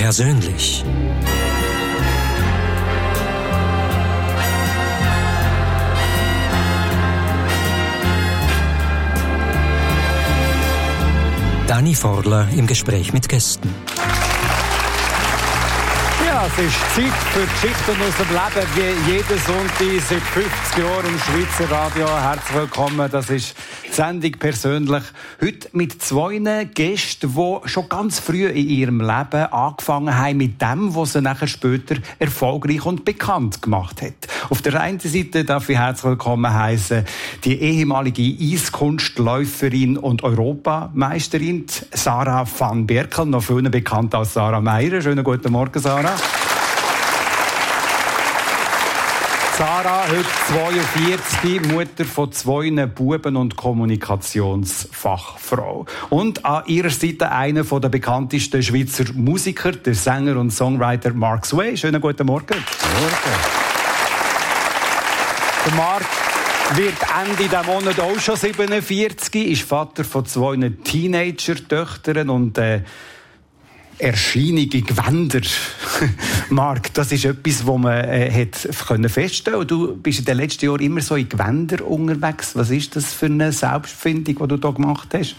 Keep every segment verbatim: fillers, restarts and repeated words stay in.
Persönlich. Dani Forler im Gespräch mit Gästen. Ja, es ist Zeit für Geschichten aus dem Leben, wie jeden Sonntag seit fünfzig Jahren im Schweizer Radio. Herzlich willkommen, das ist die Sendung «Persönlich». Heute mit zwei Gästen, die schon ganz früh in ihrem Leben angefangen haben mit dem, was sie nachher später erfolgreich und bekannt gemacht hat. Auf der einen Seite darf ich herzlich willkommen heißen die ehemalige Eiskunstläuferin und Europameisterin Sarah van Berkel, noch vielen bekannt als Sarah Meier. Schönen guten Morgen, Sarah. Sarah, heute zweiundvierzig, Mutter von zwei Buben und Kommunikationsfachfrau. Und an ihrer Seite einer der bekanntesten Schweizer Musiker, der Sänger und Songwriter Mark Sway. Schönen guten Morgen. Morgen. Der Mark wird Ende dieses Monat auch schon siebenundvierzig, ist Vater von zwei Teenager-Töchtern und äh, Erscheinung in Gewänder. Mark, das ist etwas, was man äh, hat feststellen konnte. Du bist in den letzten Jahren immer so in Gewänder unterwegs. Was ist das für eine Selbstfindung, die du hier gemacht hast?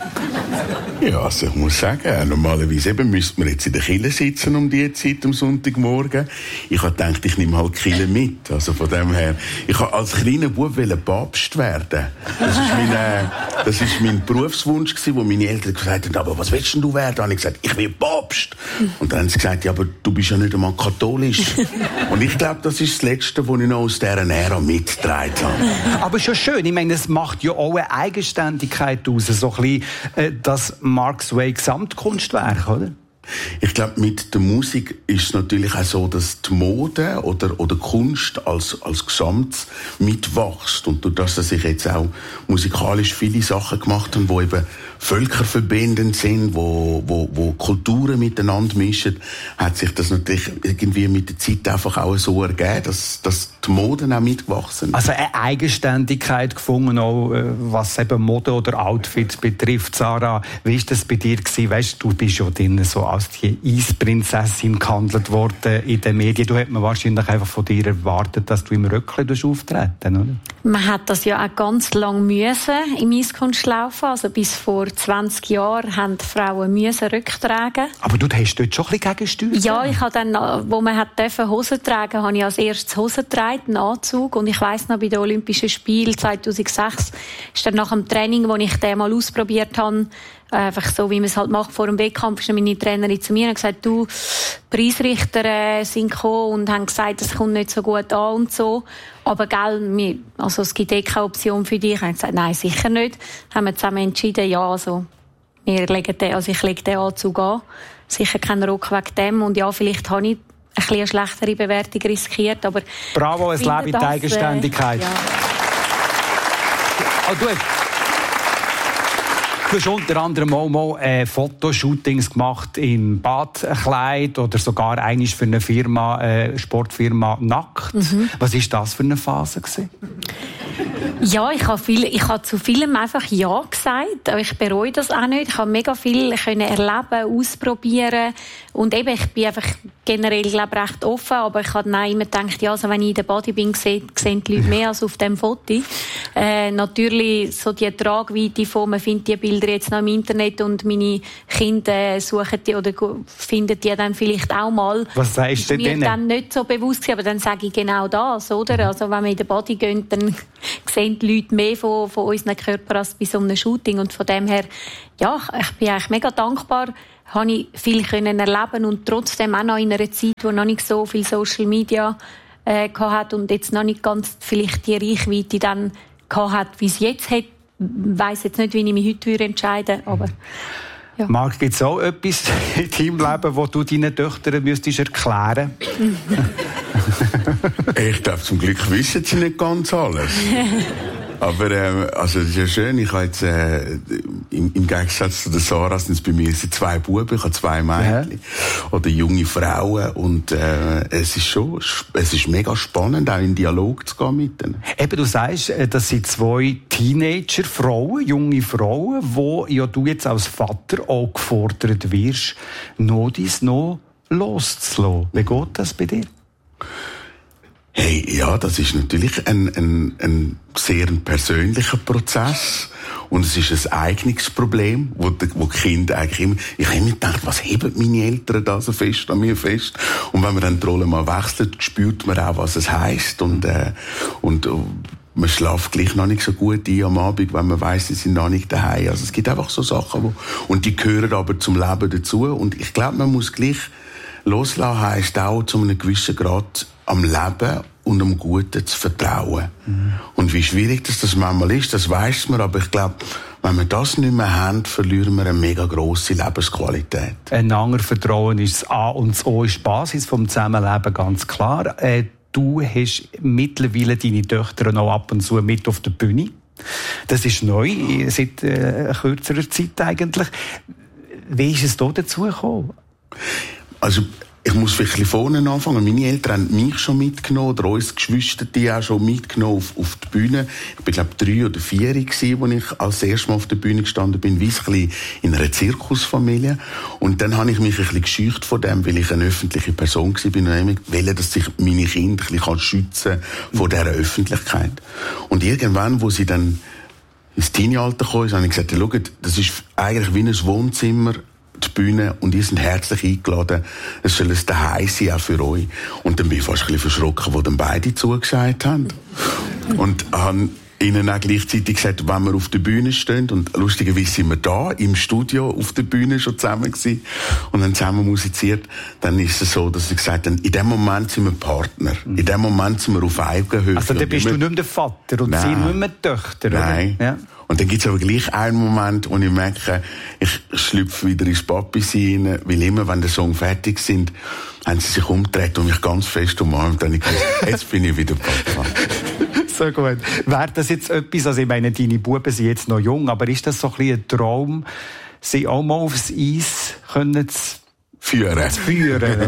Ja, also ich muss sagen, normalerweise eben müsste man jetzt in der Kirche sitzen um diese Zeit am Sonntagmorgen. Ich habe gedacht, ich nehme halt die Kirche mit. Also von dem her, ich habe als kleiner Bub Papst werden. Das ist mein, äh, das ist mein Berufswunsch gewesen, wo meine Eltern gesagt haben, aber was willst denn du werden? Und ich gesagt, ich will Papst. Und dann haben sie gesagt, ja, aber du bist ja nicht einmal katholisch. Und ich glaube, das ist das Letzte, was ich noch aus dieser Ära mitgetragen habe. Aber schon schön. Ich meine, es macht ja auch eine Eigenständigkeit aus. So ein bisschen äh, das Mark Sway Gesamtkunstwerk, oder? Ich glaube, mit der Musik ist es natürlich auch so, dass die Mode oder, oder Kunst als, als Gesamt mitwächst. Und durch das, dass ich jetzt auch musikalisch viele Sachen gemacht habe, die eben völkerverbindend sind, wo, wo, wo Kulturen miteinander mischen, hat sich das natürlich irgendwie mit der Zeit einfach auch so ergeben, dass, dass die Moden auch mitgewachsen sind. Also eine Eigenständigkeit gefunden, auch was eben Mode oder Outfits betrifft. Sarah, wie war das bei dir gewesen? Weißt, du bist ja drin so als die Eisprinzessin gehandelt worden in den Medien. Du hättest mir wahrscheinlich einfach von dir erwartet, dass du im Röckchen auftreten, oder? Man hat das ja auch ganz lange müssen im Eiskunstlaufen. Also bis vor zwanzig Jahren haben die Frauen müssen Röcke tragen. Aber du hast dort schon ein bisschen Gegengesteuert? Ja, ich habe dann, wo man hat dürfen Hosen tragen, habe ich als erstes Hosen getragen, einen Anzug. Und ich weiss noch, bei den Olympischen Spielen zweitausendsechs ist dann nach dem Training, wo ich den mal ausprobiert habe, einfach so, wie man es halt macht vor dem Wettkampf, ist meine Trainerin zu mir und gesagt, du, Preisrichter äh, sind gekommen und haben gesagt, es kommt nicht so gut an und so. Aber gell, wir, also es gibt eh keine Option für dich. Ich habe gesagt, nein, sicher nicht. Haben wir zusammen entschieden, ja, also, wir legen den, also ich lege den Anzug an. Sicher kein Rock wegen dem. Und ja, vielleicht habe ich ein bisschen eine schlechtere Bewertung riskiert, aber... Bravo, es lebt in der Eigenständigkeit. Äh, ja. Oh, du, du hast unter anderem auch mal äh, Fotoshootings gemacht im Badkleid oder sogar einmal für eine Firma, äh, Sportfirma nackt. Mhm. Was war das für eine Phase gewesen? Ja, ich habe viel, ich habe zu vielem einfach Ja gesagt, aber ich bereue das auch nicht. Ich habe mega viel können erleben, ausprobieren und eben, ich bin einfach generell, glaube ich, recht offen, aber ich habe dann immer gedacht, ja, also wenn ich in der Body bin, sehen, sehen die Leute mehr als auf dem Foto. Äh, natürlich so die Tragweite von, man findet die Bilder jetzt noch im Internet und meine Kinder suchen die oder finden die dann vielleicht auch mal. Was sagst du denn? Mir dann nicht so bewusst gewesen, aber dann sage ich genau das, oder? Also wenn wir in der Body gehen, dann sehen die Leute mehr von, von unseren Körpern als bei so einem Shooting. Und von dem her, ja, ich bin eigentlich mega dankbar, habe ich viel können erleben und trotzdem auch noch in einer Zeit, wo noch nicht so viel Social Media äh, hat und jetzt noch nicht ganz vielleicht die Reichweite dann hat, wie es jetzt hat. Ich weiss jetzt nicht, wie ich mich heute entscheiden würde, aber... Ja. Marc, gibt es auch etwas in deinem Leben, das du deinen Töchtern müsstest erklären müsstest? Ich glaube, zum Glück wissen sie nicht ganz alles. Aber ähm, also das ist ja schön. Ich habe jetzt äh, im, im Gegensatz zu der Sarah sind es bei mir sind zwei Buben, ich habe zwei Mädchen ja. oder junge Frauen und äh, es ist schon, es ist mega spannend, auch in Dialog zu gehen mit denen. Eben, du sagst, das sind zwei Teenager-Frauen, junge Frauen, wo ja du jetzt als Vater auch gefordert wirst, noch dies noch loszulassen. Wie geht das bei dir? Hey, ja, das ist natürlich ein, ein, ein sehr persönlicher Prozess. Und es ist ein Eignungsproblem, wo die, wo die Kinder eigentlich immer, ich habe immer gedacht, was heben meine Eltern da so fest an mir fest? Und wenn man dann die Rolle mal wechselt, spürt man auch, was es heisst. Und, äh, und, man schläft gleich noch nicht so gut ein am Abend, wenn man weiss, sie sind noch nicht daheim. Also es gibt einfach so Sachen, wo, und die gehören aber zum Leben dazu. Und ich glaube, man muss gleich loslassen, heisst auch zu einem gewissen Grad am Leben und am Guten zu vertrauen. Mhm. Und wie schwierig das, das manchmal ist, das weiss man, aber ich glaube, wenn wir das nicht mehr haben, verlieren wir eine mega grosse Lebensqualität. Einander Vertrauen ist das A und das O ist die Basis vom Zusammenleben, ganz klar. Äh, du hast mittlerweile deine Töchter noch ab und zu mit auf der Bühne. Das ist neu, seit äh, kürzerer Zeit eigentlich. Wie ist es da dazu gekommen? Also, ich muss vielleicht vorne anfangen. Meine Eltern haben mich schon mitgenommen, oder uns Geschwister die auch schon mitgenommen auf, auf die Bühne. Ich bin, glaube ich, drei oder vier gewesen, als ich als erstes Mal auf der Bühne gestanden bin, wie ein bisschen in einer Zirkusfamilie. Und dann habe ich mich ein bisschen gescheucht von dem, weil ich eine öffentliche Person war. Ich wollte, dass sich meine Kinder ein bisschen schützen vor dieser Öffentlichkeit. Und irgendwann, wo sie dann ins Teenie-Alter kamen, habe ich gesagt, ja, schaut, das ist eigentlich wie ein Wohnzimmer, die Bühne, und ihr seid herzlich eingeladen. Es soll ein Daheim sein, auch für euch. Und dann bin ich fast ein bisschen verschrocken, wo dann beide zugesagt haben. Und habe ihnen auch gleichzeitig gesagt, wenn wir auf der Bühne stehen, und lustigerweise sind wir da im Studio auf der Bühne schon zusammen gewesen und haben zusammen musiziert, dann ist es so, dass sie gesagt haben, in dem Moment sind wir Partner. In dem Moment sind wir auf Augenhöhe. Also dann bist du nicht mehr der Vater und sie nicht mehr die Töchter, oder? Nein. Ja. Und dann gibt's aber gleich einen Moment, wo ich merke, ich schlüpfe wieder ins Papi-Sein rein, weil immer, wenn der Song fertig sind, haben sie sich umgedreht und mich ganz fest umarmt. Und ich gesagt, jetzt bin ich wieder Papa. So gut. Wäre das jetzt etwas, also ich meine, deine Buben sind jetzt noch jung, aber ist das so ein bisschen ein Traum, sie auch mal aufs Eis können zu führen? Zu führen.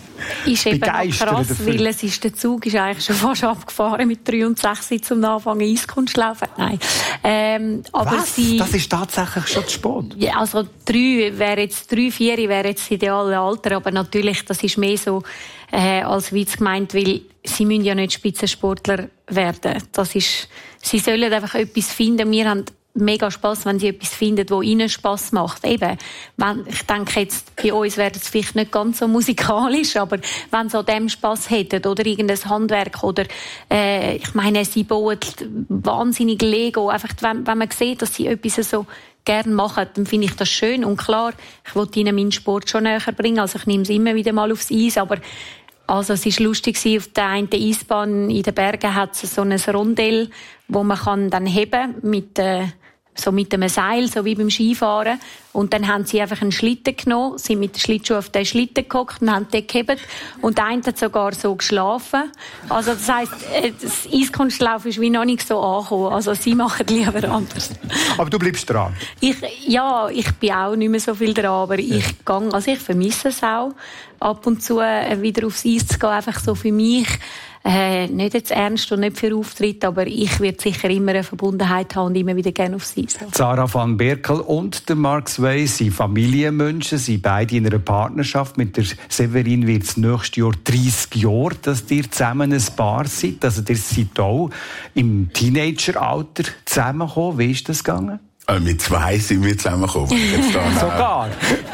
Ist eben krass, weil es ist, der Zug ist eigentlich schon fast abgefahren mit drei und sechs zum Anfang Eiskunst laufen. Nein. Ähm, aber Was? Sie, das ist tatsächlich schon zu spät? Ja, also drei wäre jetzt, drei, vier wäre jetzt das ideale Alter, aber natürlich, das ist mehr so, äh, als Witz gemeint, weil sie müssen ja nicht Spitzensportler werden. Das ist, sie sollen einfach etwas finden. Wir haben mega Spass, wenn sie etwas finden, das ihnen Spass macht. Eben, wenn, ich denke jetzt, bei uns wäre es vielleicht nicht ganz so musikalisch, aber wenn sie an dem Spass hätten, oder irgendein Handwerk, oder, äh, ich meine, sie bauen wahnsinnig Lego, einfach, wenn, wenn man sieht, dass sie etwas so gerne machen, dann finde ich das schön. Und klar, ich wollte ihnen meinen Sport schon näher bringen, also ich nehme sie immer wieder mal aufs Eis, aber also es war lustig, auf der einen Eisbahn in den Bergen hat es so ein Rondell, wo man kann dann heben mit, äh, so mit einem Seil, so wie beim Skifahren. Und dann haben sie einfach einen Schlitten genommen, sind mit dem Schlittschuh auf den Schlitten gehockt und haben den gehebt. Und der eine hat sogar so geschlafen. Also das heisst, das Eiskunstlaufen ist wie noch nicht so angekommen. Also sie machen lieber anders. Aber du bleibst dran? Ich, ja, ich bin auch nicht mehr so viel dran, aber ich ja. gang, also ich vermisse es auch, ab und zu wieder aufs Eis zu gehen, einfach so für mich. Äh, nicht jetzt ernst und nicht für Auftritte, aber ich werde sicher immer eine Verbundenheit haben und immer wieder gerne aufs Eis. Sarah van Berkel und der Mark Sway sind Familienmenschen, sind beide in einer Partnerschaft. Mit der Severin wird es nächstes Jahr dreissig Jahre, dass ihr zusammen ein Paar seid. Also ihr seid auch im Teenageralter zusammengekommen. Wie ist das gegangen? Äh, mit zwei sind wir zusammengekommen. Sogar?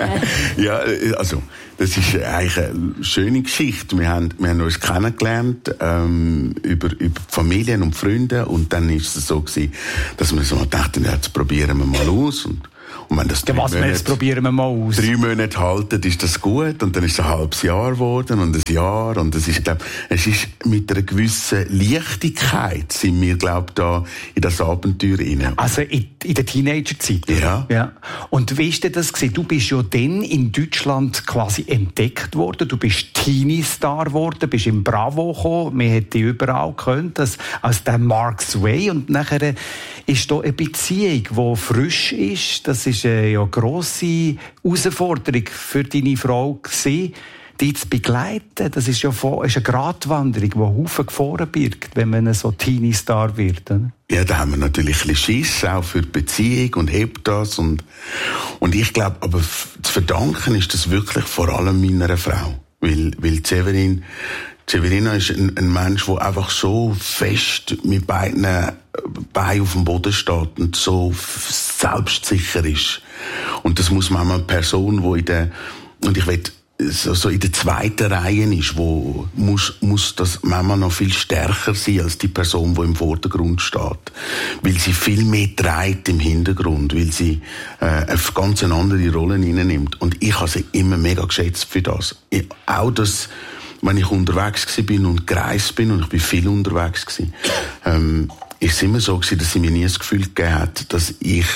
Ja, also, das ist eigentlich eine schöne Geschichte. Wir haben, wir haben uns kennengelernt, ähm, über, über Familien und Freunde. Und dann ist es so gewesen, dass wir so dachten, ja, jetzt probieren wir mal aus. Und, und wenn das drei was Monate, jetzt probieren wir mal aus. Drei Monate halten, ist das gut. Und dann ist es ein halbes Jahr geworden und ein Jahr. Und es ist, glaub, es ist mit einer gewissen Leichtigkeit sind wir, glaub, da in das Abenteuer rein. Also in, in der Teenagerzeit? Ja. Ja. Und wie ist denn das gewesen? Du bist ja dann in Deutschland quasi entdeckt worden. Du bist Teenie-Star geworden, bist im Bravo gekommen. Man hätte dich überall gekannt, als, als der Mark Sway. Und nachher ist da eine Beziehung, die frisch ist. Das ist eine ja, grosse Herausforderung für deine Frau gewesen. die zu begleiten, das ist ja ist eine Gratwanderung, die Haufen Gefahren birgt, wenn man so Teenie-Star wird. Oder? Ja, da haben wir natürlich ein bisschen Schiss, auch für die Beziehung und hebt das. Und, und ich glaube, aber zu verdanken ist das wirklich vor allem meiner Frau. Weil, weil Severin, Severina ist ein, ein Mensch, der einfach so fest mit beiden Beinen auf dem Boden steht und so selbstsicher ist. Und das muss man eine Person, die in der, und ich will, so, so in der zweiten Reihe ist, wo muss, muss das Mama noch viel stärker sein als die Person, die im Vordergrund steht. Weil sie viel mehr trägt im Hintergrund, weil sie äh, eine ganz andere Rolle nimmt. Und ich habe sie immer mega geschätzt für das. Ich, auch das, wenn ich unterwegs bin und gereist bin, und ich bin viel unterwegs gewesen, ähm, ist es immer so gewesen, dass sie mir nie das Gefühl gegeben hat, dass ich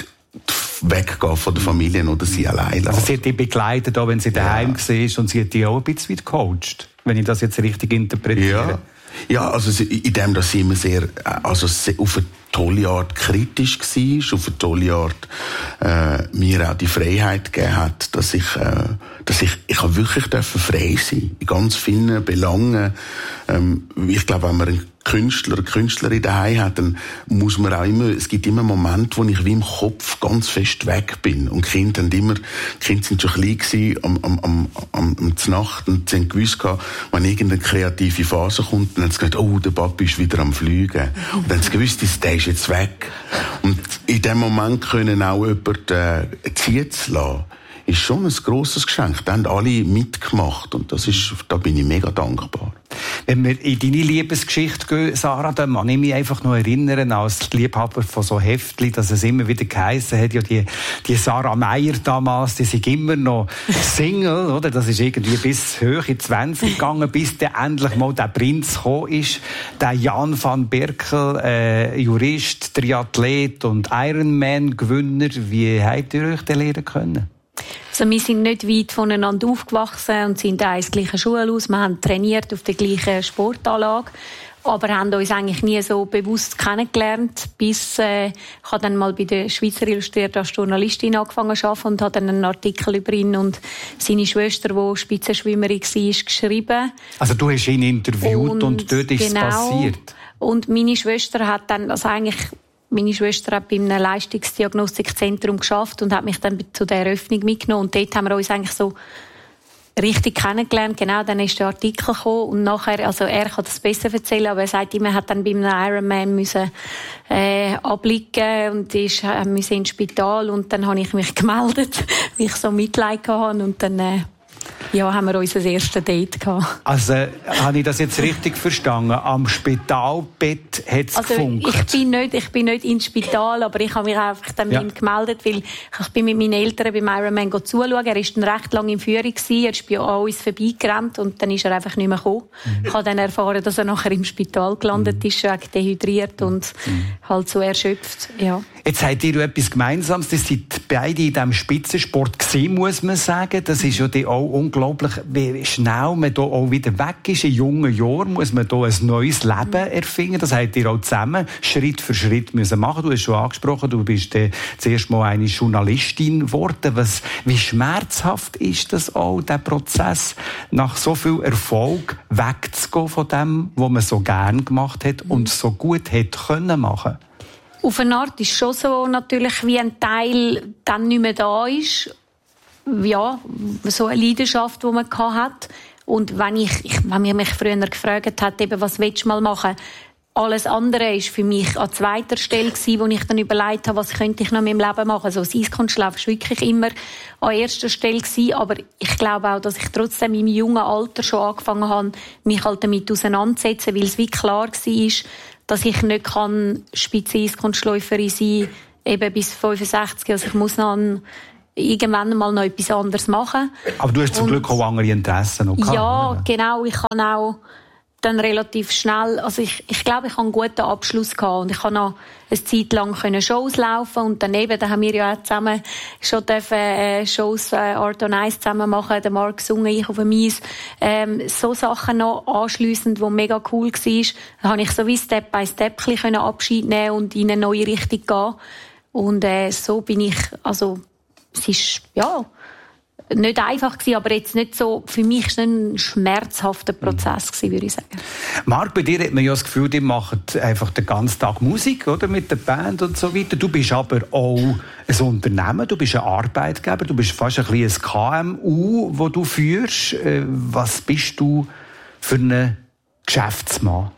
weggehe von der Familie oder sie allein lasse. Also sie hat dich begleitet, auch wenn sie daheim ja. war, und sie hat dich auch ein bisschen gecoacht, wenn ich das jetzt richtig interpretiere. Ja, ja, also in dem, dass sie immer sehr, also auf eine tolle Art kritisch war, auf eine tolle Art äh, mir auch die Freiheit gegeben hat, dass ich, äh, dass ich, ich habe wirklich dürfen frei sein in ganz vielen Belangen. Ähm, ich glaube, wenn man einen Künstler, eine Künstlerin daheim hat, dann muss man auch immer, es gibt immer Momente, wo ich wie im Kopf ganz fest weg bin. Und die Kinder haben immer, die Kinder sind schon klein gewesen, am, am, am, am, am Znacht, und sie haben gewusst, wenn irgendeine kreative Phase kommt, dann haben sie gesagt, oh, der Papi ist wieder am Fliegen. Und dann haben sie gewusst, der ist jetzt weg. Und in dem Moment können auch jemanden äh, ziehen zu lassen, ist schon ein grosses Geschenk. Da haben alle mitgemacht, und das ist, da bin ich mega dankbar. Wenn wir in deine Liebesgeschichte gehen, Sarah, dann kann ich mich einfach noch erinnern, als Liebhaber von so Heftchen, dass es immer wieder geheissen hat, ja, die, die Sarah Meier damals, die sind immer noch Single, oder? Das ist irgendwie bis hoch in zwanzig gegangen, bis dann endlich mal der Prinz gekommen ist. Der Jan van Berkel, äh, Jurist, Triathlet und Ironman-Gewinner. Wie habt ihr euch denn lernen können? Also wir sind nicht weit voneinander aufgewachsen und sind auch in der gleichen Schule aus. Wir haben trainiert auf der gleichen Sportanlage, aber haben uns eigentlich nie so bewusst kennengelernt, bis äh, ich habe dann mal bei der Schweizer Illustriert als Journalistin angefangen zu arbeiten und habe dann einen Artikel über ihn und seine Schwester, die Spitzenschwimmerin war, geschrieben. Also du hast ihn interviewt und, und dort ist es genau, passiert? Und meine Schwester hat dann, also eigentlich Meine Schwester hat bei einem Leistungsdiagnostikzentrum geschafft und hat mich dann zu der Eröffnung mitgenommen. Und dort haben wir uns eigentlich so richtig kennengelernt. Genau, dann ist der Artikel gekommen. Und nachher, also er kann das besser erzählen, aber er sagt immer, er hat dann bei einem Ironman müssen, äh, abliegen und ist, äh, müssen ins Spital. Und dann habe ich mich gemeldet, weil ich so Mitleid hatte. Und dann, äh, ja, haben wir unser erstes Date gehabt. Also, habe ich das jetzt richtig verstanden? Am Spitalbett hat es also, gefunkt? Ich bin nicht, ich bin nicht ins Spital, aber ich habe mich einfach dann ja. mit ihm gemeldet, weil ich bin mit meinen Eltern beim Ironman zuschauen. Er war dann recht lange in Führung gewesen, er ist bei uns vorbeigerannt und dann ist er einfach nicht mehr gekommen. Mhm. Ich habe dann erfahren, dass er nachher im Spital gelandet mhm. ist, wegen dehydriert und mhm. halt so erschöpft, ja. Jetzt habt ihr etwas Gemeinsames, das seid beide in diesem Spitzensport gewesen, muss man sagen. Das ist ja auch unglaublich, wie schnell man da auch wieder weg ist. In jungen Jahren muss man da ein neues Leben erfinden. Das habt ihr auch zusammen Schritt für Schritt müssen machen. Du hast schon angesprochen, du bist äh, zuerst mal eine Journalistin geworden. Was, wie schmerzhaft ist das auch, der Prozess, nach so viel Erfolg wegzugehen von dem, was man so gern gemacht hat und so gut hätte können machen? Auf eine Art ist es schon so, natürlich, wie ein Teil dann nicht mehr da ist. Ja, so eine Leidenschaft, die man hat. Und wenn ich, ich wenn mich, mich früher gefragt hat, eben, was willst du mal machen? Alles andere ist für mich an zweiter Stelle gewesen, wo ich dann überlegt habe, was könnte ich noch in meinem Leben machen. Also das Eiskunstlauf war wirklich immer an erster Stelle gewesen. Aber ich glaube auch, dass ich trotzdem in meinem jungen Alter schon angefangen habe, mich halt damit auseinanderzusetzen, weil es wie klar war, dass ich nicht kann Spitze-Eiskunstläuferin sein, eben bis fünfundsechzig. Also ich muss noch ein, irgendwann mal noch etwas anderes machen. Aber du hast zum Und, Glück auch andere Interessen noch gehabt. Ja, oder? Genau. Ich kann auch dann relativ schnell, also ich, ich glaube, ich habe einen guten Abschluss gehabt und ich kann noch eine Zeit lang können Shows laufen und daneben, da haben wir ja auch zusammen schon dürfen, äh, Shows äh, Art on Ice zusammen machen, der Marc gesungen, ich auf dem Eis, ähm, so Sachen noch anschliessend, die mega cool war, da habe ich so wie Step by Step können Abschied nehmen und in eine neue Richtung gehen und äh, so bin ich, also es ist, ja, nicht einfach gewesen, aber jetzt nicht so, für mich ist es ein schmerzhafter Prozess gewesen, würde ich sagen. Marc, bei dir hat man ja das Gefühl, die machen einfach den ganzen Tag Musik, oder? Mit der Band und so weiter. Du bist aber auch ein Unternehmen, du bist ein Arbeitgeber, du bist fast ein bisschen ein K M U, das du führst. Was bist du für einen Geschäftsmann?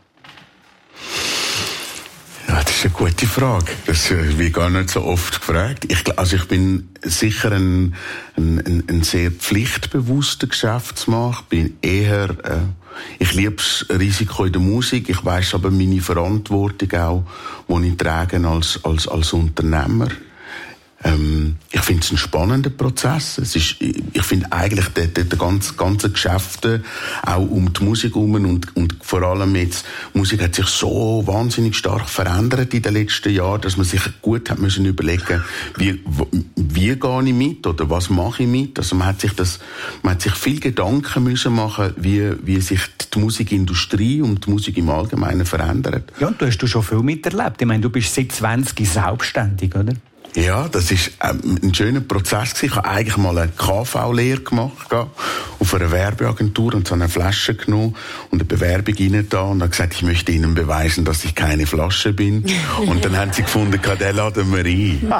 Ja, das ist eine gute Frage. Das wird gar nicht so oft gefragt. Ich, also ich bin sicher ein, ein, ein sehr pflichtbewusster Geschäftsmann. Ich bin eher, äh, ich liebe das Risiko in der Musik. Ich weiss aber meine Verantwortung auch, die ich trage als, als, als Unternehmer. Ähm, ich finde es ein spannender Prozess. Es ist, ich finde eigentlich der, der, der ganze, ganze Geschäfte auch um die Musik herum und, und vor allem jetzt, Musik hat sich so wahnsinnig stark verändert in den letzten Jahren, dass man sich gut hat müssen überlegen, wie, wie gehe ich mit oder was mache ich mit. Also man hat sich das, man hat sich viel Gedanken müssen machen, wie, wie sich die Musikindustrie und die Musik im Allgemeinen verändert. Ja, und du hast du schon viel miterlebt. Ich meine, du bist seit zwanzig selbstständig, oder? Ja, das ist ähm, ein schöner Prozess gewesen. Ich habe eigentlich mal eine K V-Lehre gemacht, auf einer Werbeagentur und so eine Flasche genommen und eine Bewerbung rein da und habe gesagt, ich möchte Ihnen beweisen, dass ich keine Flasche bin. Und dann haben sie gefunden, den laden wir ein.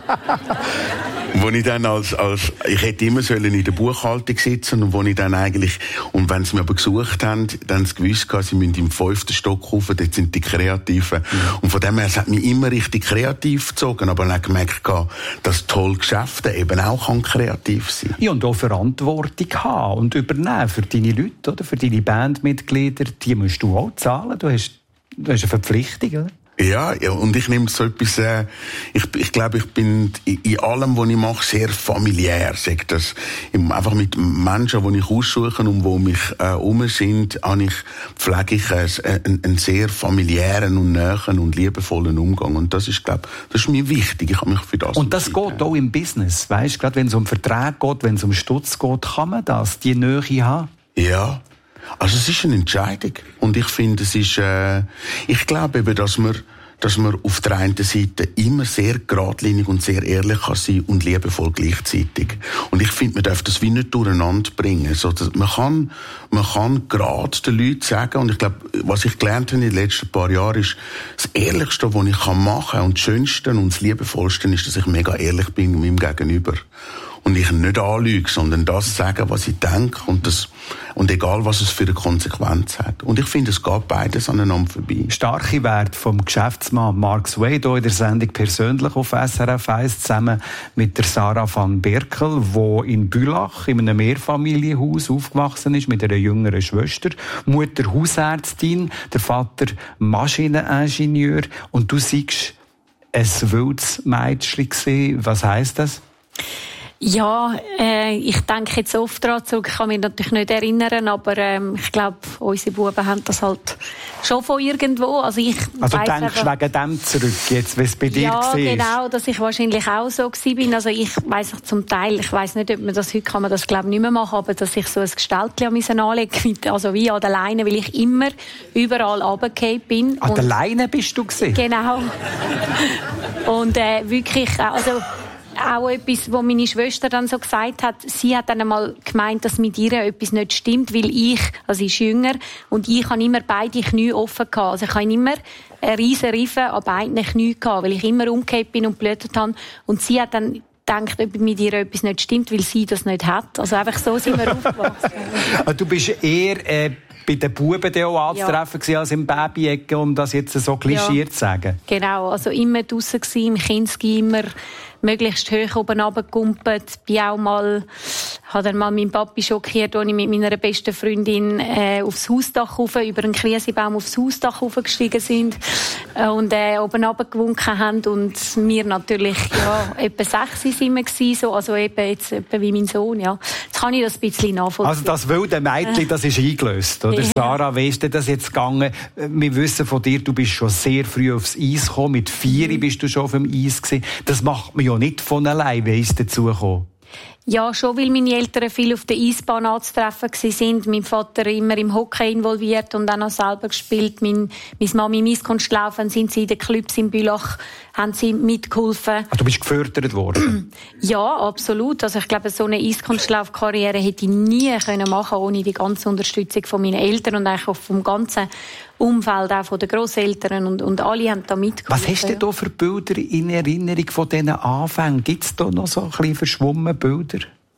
Wo ich dann als, als, ich hätte immer sollen in der Buchhaltung sitzen und wo ich dann eigentlich, und wenn sie mich aber gesucht haben, dann haben sie gewusst, sie müssen im fünften Stock rauf, dort sind die Kreativen. Mhm. Und von dem her, es hat mich immer richtig kreativ gezogen, aber dann habe ich gemerkt, dass tolle Geschäfte eben auch kreativ sein kann. Ja, und auch Verantwortung haben und übernehmen für deine Leute, oder? Für deine Bandmitglieder, die musst du auch zahlen, du hast, du hast eine Verpflichtung, oder? Ja, ja, und ich nehme so etwas, äh, ich, ich glaube, ich bin in, in allem, was ich mache, sehr familiär, sag das. Einfach mit Menschen, die ich aussuche und die mich, äh, um sind, habe ich, pflege ich äh, einen, einen sehr familiären und nahen und liebevollen Umgang. Und das ist, glaube das ist mir wichtig. Ich habe mich für das Und das geht auch im Business, weißt? Gerade wenn es um Verträge geht, wenn es um Stutz geht, kann man das, die Nähe haben? Ja. Also es ist eine Entscheidung. Und ich finde, es ist, äh, ich glaube eben, dass man, dass man auf der einen Seite immer sehr geradlinig und sehr ehrlich kann sein und liebevoll gleichzeitig. Und ich finde, man darf das wie nicht durcheinander bringen. So, dass man kann, man kann gerade den Leuten sagen, und ich glaube, was ich gelernt habe in den letzten paar Jahren ist, das Ehrlichste, was ich machen kann und das Schönste und das Liebevollste ist, dass ich mega ehrlich bin mit meinem Gegenüber. Und ich nicht anlüge, sondern das sagen, was ich denke und das, und egal, was es für eine Konsequenz hat. Und ich finde, es geht beides aneinander vorbei. Starke Werte vom Geschäftsmann Marc Sway hier in der Sendung persönlich auf S R F eins zusammen mit der Sarah van Berkel, die in Bülach in einem Mehrfamilienhaus aufgewachsen ist mit einer jüngeren Schwester, Mutter Hausärztin, der Vater Maschineningenieur und du siehst ein wildes Mädchen gewesen. Was heisst das? Ja, äh, ich denke jetzt oft daran zurück, ich kann mich natürlich nicht erinnern, aber ähm, ich glaube, unsere Buben haben das halt schon von irgendwo. Also, ich also weiss denkst du wegen dem zurück, jetzt, wie es bei dir ja, war? Ja, genau, dass ich wahrscheinlich auch so gewesen bin. Also ich weiss zum Teil, ich weiss nicht, ob man das, heute kann man das glaube ich nicht mehr machen, aber dass ich so ein Gestaltchen an mich anlegen, also wie an der Leine, weil ich immer überall runtergefallen bin. An der Leine bist du gewesen? Genau. Und äh, wirklich, also auch etwas, was meine Schwester dann so gesagt hat, sie hat dann einmal gemeint, dass mit ihr etwas nicht stimmt, weil ich, also sie ist jünger, und ich habe immer beide Knie offen gehabt. Also ich habe immer eine riesen Riffe an beiden Knien gehabt, weil ich immer umgekehrt bin und blödet habe. Und sie hat dann gedacht, ob mit ihr etwas nicht stimmt, weil sie das nicht hat. Also einfach so sind wir aufgewachsen. Du bist eher äh, bei den Buben auch anzutreffen ja. als im Baby-Ecke, um das jetzt so klischiert ja. zu sagen. Genau, also immer draussen gsi, im Kinski immer möglichst hoch oben runtergekumpelt. Bin auch mal, habe dann mal meinen Papi schockiert, als ich mit meiner besten Freundin äh, aufs Hausdach rauf, über einen Krisenbaum aufs Hausdach raufgestiegen sind äh, und äh, oben runtergewunken haben. Und wir natürlich, ja, etwa sechs sind wir gewesen, so, also eben jetzt etwa wie mein Sohn, ja. Jetzt kann ich das ein bisschen nachvollziehen. Also das wilde Mädchen, das ist eingelöst, oder? Ja. Sarah, wie ist denn das jetzt gegangen? Wir wissen von dir, du bist schon sehr früh aufs Eis gekommen, mit vier mhm. bist du schon auf dem Eis gewesen. Das macht man ja nicht von allein, wie ist es dazu gekommen? Ja, schon, weil meine Eltern viel auf der Eisbahn anzutreffen waren. Mein Vater immer im Hockey involviert und auch noch selber gespielt. Mein, meine Mami im Eiskunstlaufen, sind sie in den Clubs in Bülach, haben sie mitgeholfen. Ah, du bist gefördert worden? Ja, absolut. Also ich glaube, so eine Eiskunstlaufkarriere hätte ich nie können machen ohne die ganze Unterstützung von meinen Eltern und eigentlich auch vom ganzen Umfeld, auch von den Grosseltern, und, und alle haben da mitgeholfen. Was hast du da für Bilder in Erinnerung von diesen Anfängen? Gibt es da noch so ein bisschen verschwommene Bilder?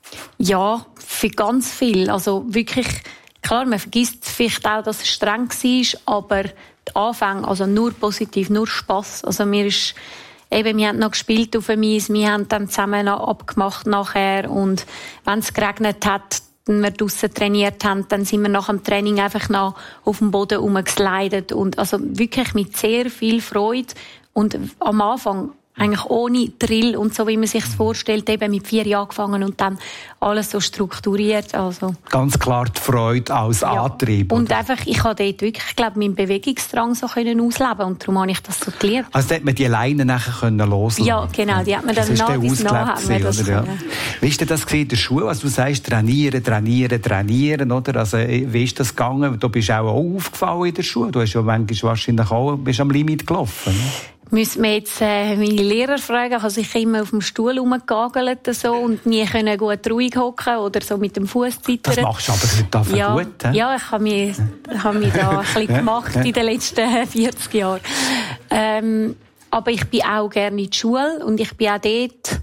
Ja, für ganz viel. Also wirklich, klar, man vergisst vielleicht auch, dass es streng war, aber die Anfänge, also nur positiv, nur Spass. Also mir ist, eben, wir haben noch gespielt auf dem Eis, wir haben dann zusammen noch abgemacht nachher, und wenn es geregnet hat, wenn wir draussen trainiert haben, dann sind wir nach dem Training einfach noch auf dem Boden rumgeslidet, und also wirklich mit sehr viel Freude, und am Anfang eigentlich ohne Drill und so, wie man sich es vorstellt, eben mit vier Jahren angefangen und dann alles so strukturiert. Also ganz klar die Freude als ja. Antrieb. Und oder? Einfach, ich habe dort wirklich, ich glaube, meinen Bewegungsdrang so können ausleben, und darum habe ich das so geliebt. Also da hat man die Leine nachher können loslassen. Ja, genau, die hat man dann nach bis nach haben wir das oder? Ja. Wie ist denn das in der Schule? Also du sagst, trainieren, trainieren, trainieren, oder? Also wie ist das gegangen? Du bist auch aufgefallen in der Schule. Du hast ja manchmal wahrscheinlich auch, bist am Limit gelaufen. Ne? Müssen wir jetzt äh, meine Lehrer fragen. Ich habe sicher immer auf dem Stuhl rumgegagelt so, und nie können gut ruhig hocken oder so mit dem Fuß zittern. Das machst du aber heute einfach ja, gut, he? Ja, ich habe mich, habe mich da ein bisschen gemacht in den letzten vierzig Jahren. Ähm, aber ich bin auch gerne in die Schule, und ich bin auch dort,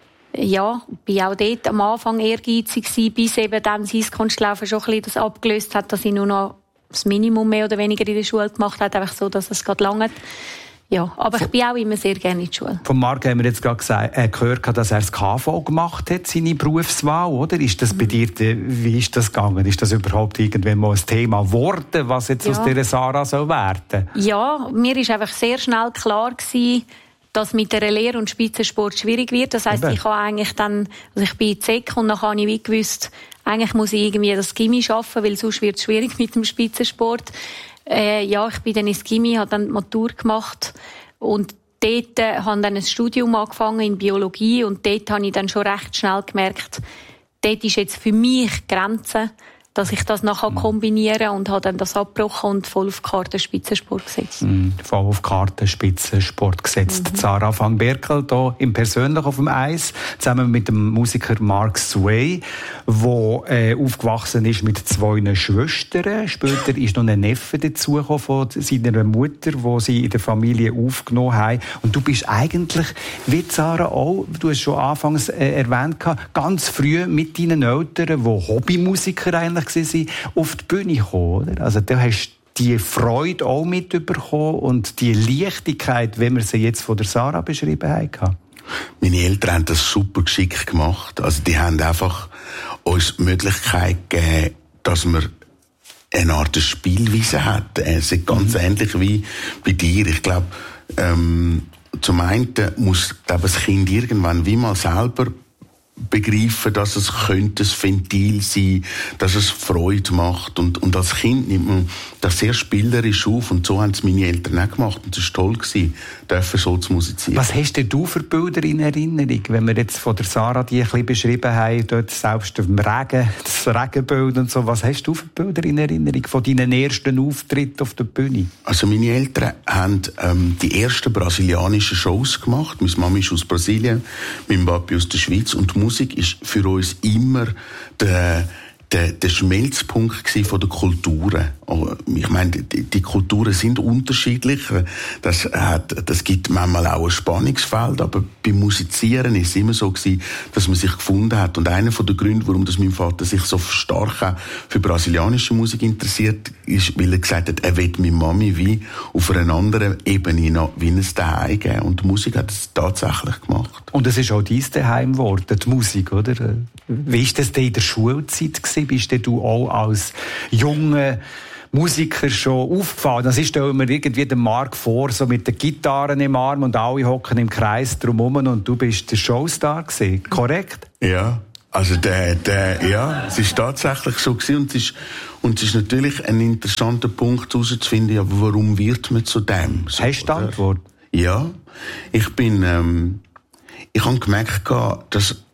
ja, bin auch dort am Anfang ehrgeizig gewesen, bis eben dann das Eiskunstlaufen schon ein bisschen das abgelöst hat, dass ich nur noch das Minimum mehr oder weniger in der Schule gemacht habe, einfach so, dass es gerade lange. Ja, aber ich bin auch immer sehr gerne in der Schule. Von Marc haben wir jetzt gerade gesagt, äh, gehört, dass er das K V gemacht hat, seine Berufswahl, oder? Ist das mhm. bei dir, wie ist das gegangen? Ist das überhaupt irgendwann mal ein Thema geworden, was jetzt ja. aus dieser Sarah soll werden? Ja, mir ist einfach sehr schnell klar gewesen, dass mit der Lehr- und Spitzensport schwierig wird. Das heisst, Eben. ich habe eigentlich dann, also ich bin in Z E C und dann habe ich wie gewusst, eigentlich muss ich irgendwie das Gymi schaffen, weil sonst wird es schwierig mit dem Spitzensport. Äh, ja, ich bin dann ins Gymi, habe dann die Matur gemacht, und dort äh, habe dann ein Studium angefangen in Biologie, und dort habe ich dann schon recht schnell gemerkt, dort ist jetzt für mich die Grenze, dass ich das nachher kombinieren kann, und habe dann das abgebrochen und voll auf Karte Spitzensport gesetzt. Mm, voll auf Karte Spitzensport gesetzt. Mhm. Sarah van Berkel hier im Persönlich auf dem Eis, zusammen mit dem Musiker Mark Sway, der äh, aufgewachsen ist mit zwei Schwestern. Später ist noch ein Neffe dazugekommen von seiner Mutter, die sie in der Familie aufgenommen haben. Und du bist eigentlich, wie Sarah auch, du hast schon anfangs äh, erwähnt, ganz früh mit deinen Eltern, die Hobbymusiker eigentlich waren, auf die Bühne gekommen, oder? Also du hast die Freude auch mitbekommen und die Leichtigkeit, wie wir sie jetzt von der Sarah beschrieben haben. Meine Eltern haben das super geschickt gemacht. Also die haben einfach uns die Möglichkeit gegeben, dass wir eine Art Spielweise hat. Es ist ganz mhm. ähnlich wie bei dir. Ich glaube, ähm, zum einen muss glaub, das Kind irgendwann wie mal selber begreifen, dass es könnte ein Ventil sein, dass es Freude macht, und, und als Kind nimmt man das sehr spielerisch auf, und so haben es meine Eltern auch gemacht, und es war toll gewesen, dürfen so zu musizieren. Was hast denn du für Bilder in Erinnerung, wenn wir jetzt von der Sarah die ein bisschen beschrieben haben, dort selbst im Regen, das Regenbild und so, was hast du für Bilder in Erinnerung von deinen ersten Auftritten auf der Bühne? Also meine Eltern haben ähm, die ersten brasilianischen Shows gemacht. Meine Mama ist aus Brasilien, mein Papi aus der Schweiz, und die Musik ist für uns immer der der, der Schmelzpunkt von der Kulturen. Ich meine, die, die Kulturen sind unterschiedlich. Das hat, das gibt manchmal auch ein Spannungsfeld, aber beim Musizieren ist es immer so gewesen, dass man sich gefunden hat. Und einer der Gründe, warum das mein Vater sich so stark auch für brasilianische Musik interessiert, ist, weil er gesagt hat, er will meine Mami wie auf einer anderen Ebene noch wie ein Daheim geben. Und die Musik hat es tatsächlich gemacht. Und es ist auch dein Daheim geworden, die Musik, oder? Wie war das denn in der Schulzeit gewesen? Bist du auch als junger Musiker schon aufgefallen? Das ist da immer irgendwie der Marc vor, so mit den Gitarren im Arm, und alle hocken im Kreis drumherum, und du bist der Showstar gewesen. Korrekt? Ja, also der, der, ja, es ist tatsächlich so gewesen, und es ist, und es ist natürlich ein interessanter Punkt herauszufinden, ja, warum wird man zu dem? So, hast du die Antwort? Ja, ich bin, ähm, ich habe gemerkt, dass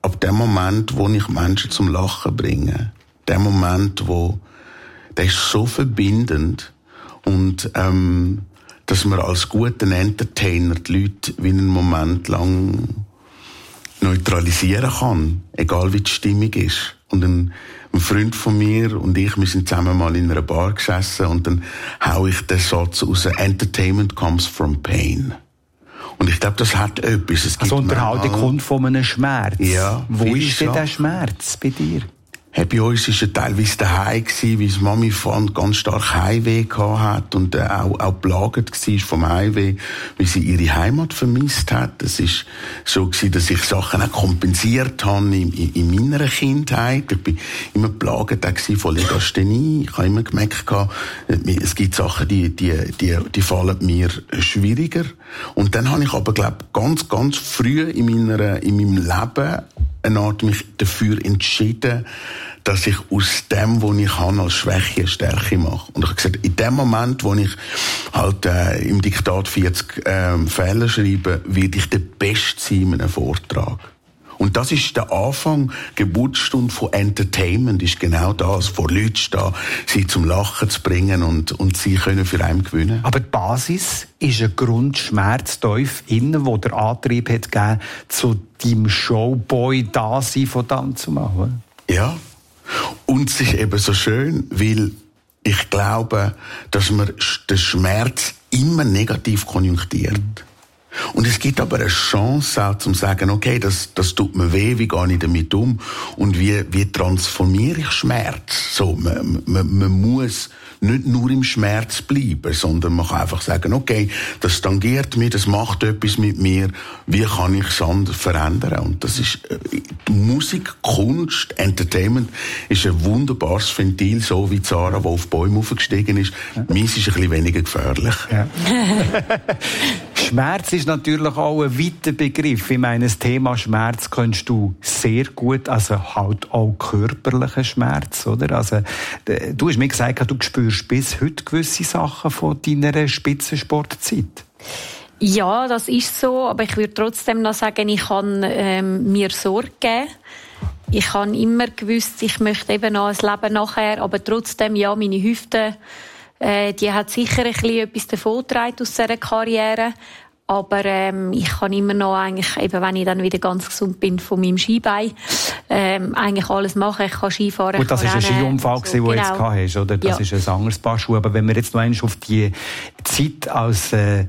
ab dem Moment, wo ich Menschen zum Lachen bringe, der Moment, wo, der ist so verbindend und ähm, dass man als guter Entertainer die Leute wie einen Moment lang neutralisieren kann, egal wie die Stimmung ist. Und ein, ein Freund von mir und ich, wir sind zusammen mal in einer Bar gesessen und dann hau ich den Satz raus: Entertainment comes from pain. Und ich glaube, das hat etwas. Es also Unterhaltung kommt von einem Schmerz. Ja. Wo ist denn der Schmerz bei dir? Hey, bei uns war er teilweise daheim gewesen, weil die Mami fand, ganz stark Heimweh gehabt hat und äh, auch, auch belagert war vom Heimweh, weil sie ihre Heimat vermisst hat. Es ist so gewesen, dass ich Sachen auch kompensiert habe in, in, in meiner Kindheit. Ich bin immer belagert auch von Legasthenie. Ich habe immer gemerkt, es gibt Sachen, die, die, die, die fallen mir schwieriger. Und dann habe ich aber, glaube ich, ganz, ganz früh in meiner, in meinem Leben eine Art mich dafür entschieden, dass ich aus dem, was ich habe, als Schwäche eine Stärke mache. Und ich habe gesagt, in dem Moment, wo ich halt äh, im Diktat vierzig äh, Fehler schreibe, werde ich der Beste sein in einem Vortrag. Und das ist der Anfang, Geburtsstunde von Entertainment, ist genau das, vor Leuten stehen, sie zum Lachen zu bringen und, und sie können für einen gewinnen. Aber die Basis ist ein Grundschmerz tief innen, der der Antrieb hat gegeben, zu deinem Showboy-Dasein von dann zu machen. Ja. Und es ist eben so schön, weil ich glaube, dass man den Schmerz immer negativ konjunktiert. Und es gibt aber eine Chance auch, zum sagen, okay, das, das tut mir weh, wie gehe ich damit um? Und wie, wie transformiere ich Schmerz? So, man, man, man muss nicht nur im Schmerz bleiben, sondern man kann einfach sagen, okay, das tangiert mich, das macht etwas mit mir, wie kann ich es anders verändern? Und das ist, äh, Musik, Kunst, Entertainment ist ein wunderbares Ventil, so wie Zara, die auf Bäume aufgestiegen ist. Ja. Meins ist ein bisschen weniger gefährlich. Ja. Schmerz ist natürlich auch ein weiter Begriff. Ich meine, das Thema Schmerz kennst du sehr gut, also halt auch körperlichen Schmerz, oder? Also, du hast mir gesagt, du spürst bis heute gewisse Sachen von deiner Spitzensportzeit. Ja, das ist so, aber ich würde trotzdem noch sagen, ich kann ähm, mir Sorge geben. Ich habe immer gewusst, ich möchte eben noch ein Leben nachher, aber trotzdem, ja, meine Hüfte, äh, die hat sicher ein bisschen etwas davongetragen aus dieser Karriere. Aber ähm, ich kann immer noch eigentlich, eben wenn ich dann wieder ganz gesund bin von meinem Skibein, ähm, eigentlich alles machen. Ich kann Skifahren, Gut, das war ein Skiunfall, so, den du genau. jetzt gehabt hast, oder? Das ja. ist ein anderes Paar Schuhe. Aber wenn wir jetzt noch einmal auf die Zeit als äh,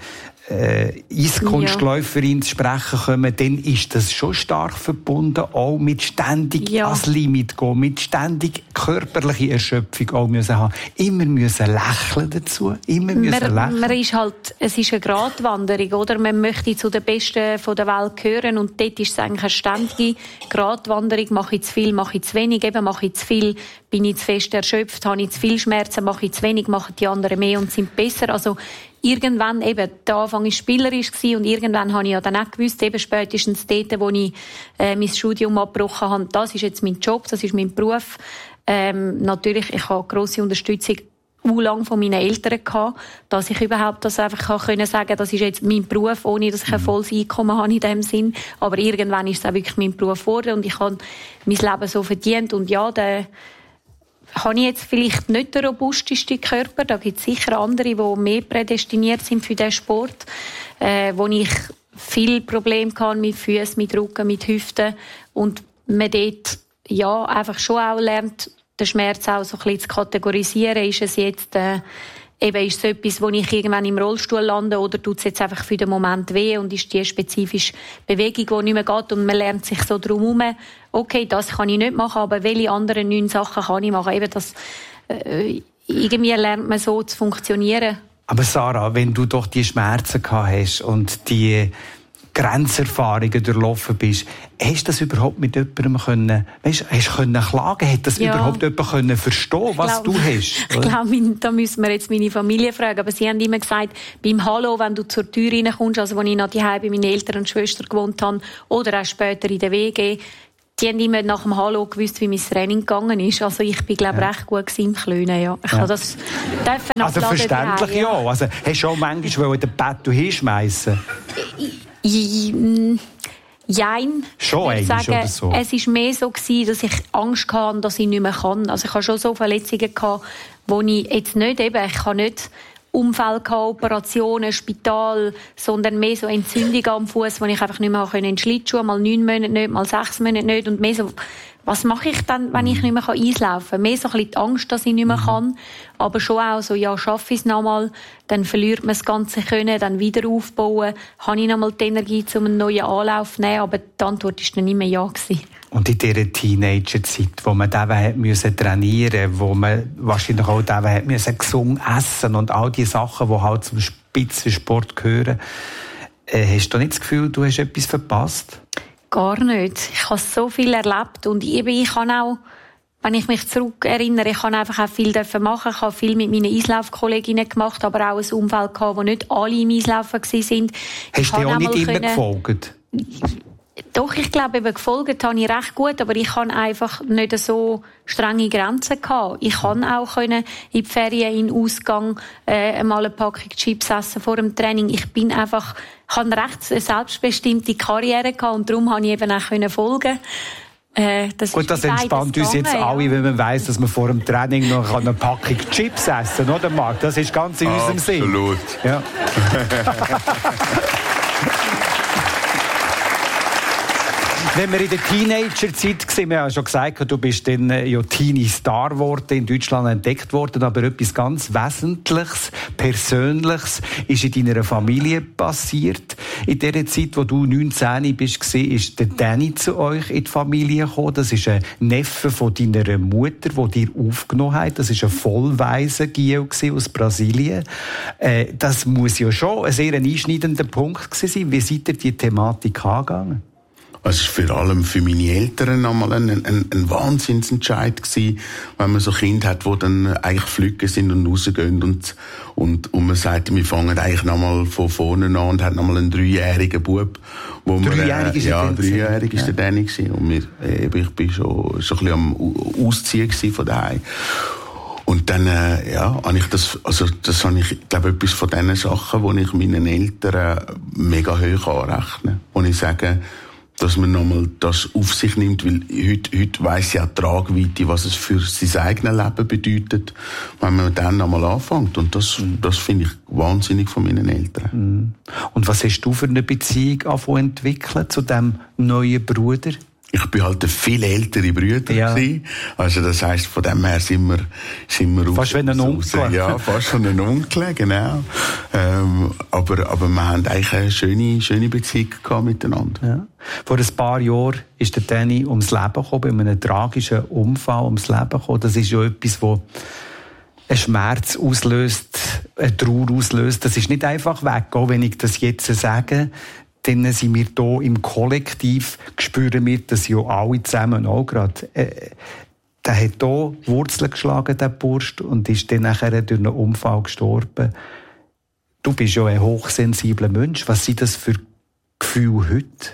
äh, Eiskunstläuferin ja. zu sprechen kommen, dann ist das schon stark verbunden, auch mit ständig ja. ans Limit gehen, mit ständig körperliche Erschöpfung auch müssen haben. Immer müssen lächeln dazu, immer müssen man, lächeln. Man ist halt, es ist eine Gratwanderung, oder? Man möchte zu den Besten von der Welt gehören und dort ist es eigentlich eine ständige Gratwanderung. Mache ich zu viel, mache ich zu wenig, eben mache ich zu viel, bin ich zu fest erschöpft, habe ich zu viel Schmerzen, mache ich zu wenig, machen die anderen mehr und sind besser. Also irgendwann eben, der Anfang war spielerisch und irgendwann habe ich ja dann auch gewusst, eben spätestens dort, wo ich äh, mein Studium abgebrochen habe, das ist jetzt mein Job, das ist mein Beruf. Ähm, natürlich, ich habe grosse Unterstützung u lang von meinen Eltern gehabt, dass ich überhaupt das einfach kann können sagen, das ist jetzt mein Beruf, ohne dass ich ein volles Einkommen habe in dem Sinn. Aber irgendwann ist es auch wirklich mein Beruf geworden und ich habe mein Leben so verdient und ja, der habe ich jetzt vielleicht nicht den robustesten Körper, da gibt es sicher andere, die mehr prädestiniert sind für diesen Sport, äh, wo ich viel Probleme hatte mit Füßen, mit Rücken, mit Hüften und man dort ja einfach schon auch lernt, den Schmerz auch so ein bisschen zu kategorisieren. Ist es jetzt äh, eben ist es etwas, wo ich irgendwann im Rollstuhl lande oder tut es jetzt einfach für den Moment weh und ist die spezifische Bewegung, die nicht mehr geht und man lernt sich so drum herum, okay, das kann ich nicht machen, aber welche anderen neun Sachen kann ich machen? Eben das, äh, irgendwie lernt man so zu funktionieren. Aber Sarah, wenn du doch die Schmerzen gehabt hast und die Grenzerfahrungen durchlaufen bist, hast du das überhaupt mit jemandem können, weißt, hast du können klagen? Hat das ja. überhaupt jemand können verstehen, was glaub, du hast? Oder? Ich glaube, da müssen wir jetzt meine Familie fragen. Aber sie haben immer gesagt, beim Hallo, wenn du zur Tür reinkommst, also als ich noch daheim bei meinen Eltern und Schwestern gewohnt habe, oder auch später in der W G, die haben immer nach dem Hallo gewusst, wie mein Training gegangen ist. Also ich bin, glaube ich, ja. recht gut im Klönen, ja. Ich ja. kann das dürfen Also verständlich daheim, ja. ja. Also hast du auch manchmal den Bett hinschmeißen? Jein. Schon ich würde sagen, oder so? Es war mehr so gewesen, dass ich Angst hatte, dass ich nicht mehr kann. Also ich hatte schon so Verletzungen gehabt, wo ich jetzt nicht eben, ich kann nicht Unfälle gehabt, Operationen, Spital, sondern mehr so Entzündungen am Fuß, wo ich einfach nicht mehr in den Schlittschuh, mal neun Monate nicht, mal sechs Monate nicht und mehr so, was mache ich dann, wenn ich nicht mehr eislaufen kann? Mehr so ein bisschen die Angst, dass ich nicht mehr kann, aber schon auch so, ja, schaffe ich es nochmal, dann verliert man das ganze Können, dann wieder aufbauen, habe ich nochmal die Energie, um einen neuen Anlauf zu nehmen, aber die Antwort war dann nicht mehr ja gewesen. Und in dieser Teenagerzeit, wo man eben müssen trainieren, wo man wahrscheinlich auch eben müssen gesund essen und all die Sachen, die halt zum Spitzensport gehören, äh, hast du nicht das Gefühl, du hast etwas verpasst? Gar nicht. Ich habe so viel erlebt und eben ich kann auch, wenn ich mich zurückerinnere, ich kann einfach auch viel machen. Ich habe viel mit meinen Eislaufkolleginnen gemacht, aber auch ein Umfeld gehabt, wo nicht alle im Eislaufen waren. Hast du dir auch nicht immer können... gefolgt? Doch, ich glaube, eben gefolgt habe ich recht gut, aber ich hatte einfach nicht so strenge Grenzen gehabt. Ich konnte auch können in die Ferien, in den Ausgang, äh, mal eine Packung Chips essen vor dem Training. Ich bin einfach, ich hatte eine recht selbstbestimmte Karriere gehabt und darum konnte ich eben auch können folgen. Äh, das Gut, das entspannt uns jetzt gegangen, alle, ja. wenn man weiss, dass man vor dem Training noch eine Packung Chips essen kann, oder Marc? Das ist ganz in unserem Sinn. Absolut. Ja. Wenn wir in der Teenagerzeit waren, wir haben ja schon gesagt, du bist dann ja Teenie-Star geworden, in Deutschland entdeckt worden, aber etwas ganz Wesentliches, Persönliches ist in deiner Familie passiert. In der Zeit, wo du neunzehn warst, ist der Danny zu euch in die Familie gekommen. Das ist ein Neffe von deiner Mutter, der dir aufgenommen hat. Das war ein vollweiser Gio aus Brasilien. Das muss ja schon ein sehr einschneidender Punkt sein. Wie seid ihr die Thematik angegangen? Es war vor allem für meine Eltern einmal ein, ein, ein Wahnsinnsentscheid gewesen, wenn man so Kinder hat, die dann eigentlich flüggen sind und rausgehen und, und, und man sagt, wir fangen eigentlich nochmal von vorne an und haben nochmal einen dreijährigen Bub. Wo Dreijährig ist wir, äh, ja, dreijährig ist ja. der Danny gewesen. Und wir, äh, ich bin schon, schon ein bisschen am Ausziehen gewesen von daheim. Und dann, äh, ja, habe ich das, also, das habe ich, glaube ich, etwas von diesen Sachen, die ich meinen Eltern mega hoch anrechne. Und ich sage, dass man nochmal das auf sich nimmt, weil heute, heute weiss ja die Tragweite, was es für sein eigenes Leben bedeutet, wenn man dann nochmal anfängt. Und das, mhm. das finde ich wahnsinnig von meinen Eltern. Mhm. Und was hast du für eine Beziehung entwickelt zu diesem neuen Bruder? Ich bin halt der viel ältere Bruder ja. gewesen. Also das heisst, von dem her sind wir, sind wir fast wie ein Onkel. Ja, fast wie ein Onkel, genau. Ähm, aber, aber wir haben eigentlich eine schöne, schöne Beziehung gehabt miteinander. Ja. Vor ein paar Jahren ist der Danny ums Leben gekommen, bei einem tragischen Unfall ums Leben gekommen. Das ist ja etwas, das einen Schmerz auslöst, eine Trauer auslöst. Das ist nicht einfach weg, auch wenn ich das jetzt sage. Dann sind wir hier im Kollektiv, spüren wir das ja alle zusammen auch gerade. Äh, der hat hier Wurzeln geschlagen, der Bursch, und ist dann nachher durch einen Unfall gestorben. Du bist ja ein hochsensibler Mensch. Was sind das für Gefühle heute?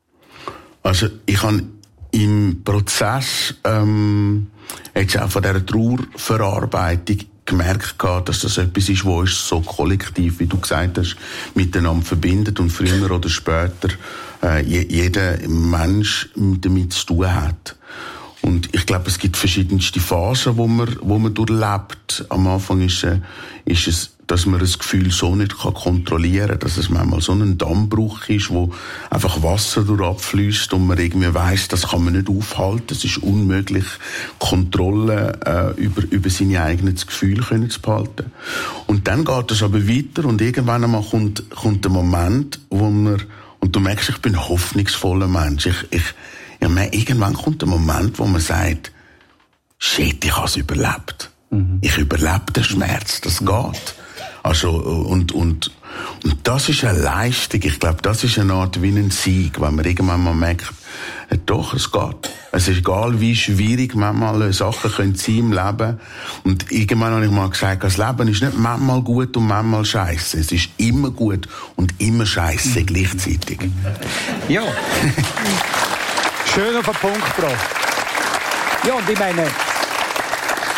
Also, ich habe im Prozess, ähm, jetzt auch von dieser Trauerverarbeitung gemerkt gehabt, dass das etwas ist, was uns so kollektiv, wie du gesagt hast, miteinander verbindet und früher oder später äh, jeder Mensch damit zu tun hat. Und ich glaube, es gibt verschiedenste Phasen, wo man, wo man durchlebt. Am Anfang ist, äh, ist es, dass man das Gefühl so nicht kann kontrollieren kann, dass es manchmal so ein Dammbruch ist, wo einfach Wasser durchabfließt und man irgendwie weiss, das kann man nicht aufhalten. Es ist unmöglich, Kontrolle äh, über, über seine eigenen Gefühle können zu behalten. Und dann geht es aber weiter und irgendwann einmal kommt, kommt der Moment, wo man, und du merkst, ich bin ein hoffnungsvoller Mensch. Ich, ich, ja, man, irgendwann kommt der Moment, wo man sagt, shit, ich habe es überlebt. Mhm. Ich überlebe den Schmerz, das geht. Also, und, und, und das ist eine Leistung. Ich glaube, das ist eine Art wie ein Sieg, wenn man irgendwann mal merkt, ja, doch, es geht. Es ist egal, wie schwierig manchmal Sachen können sein im Leben. Und irgendwann habe ich mal gesagt, das Leben ist nicht manchmal gut und manchmal scheiße. Es ist immer gut und immer scheiße gleichzeitig. Ja. Schön auf den Punkt gebracht. Ja, und ich meine,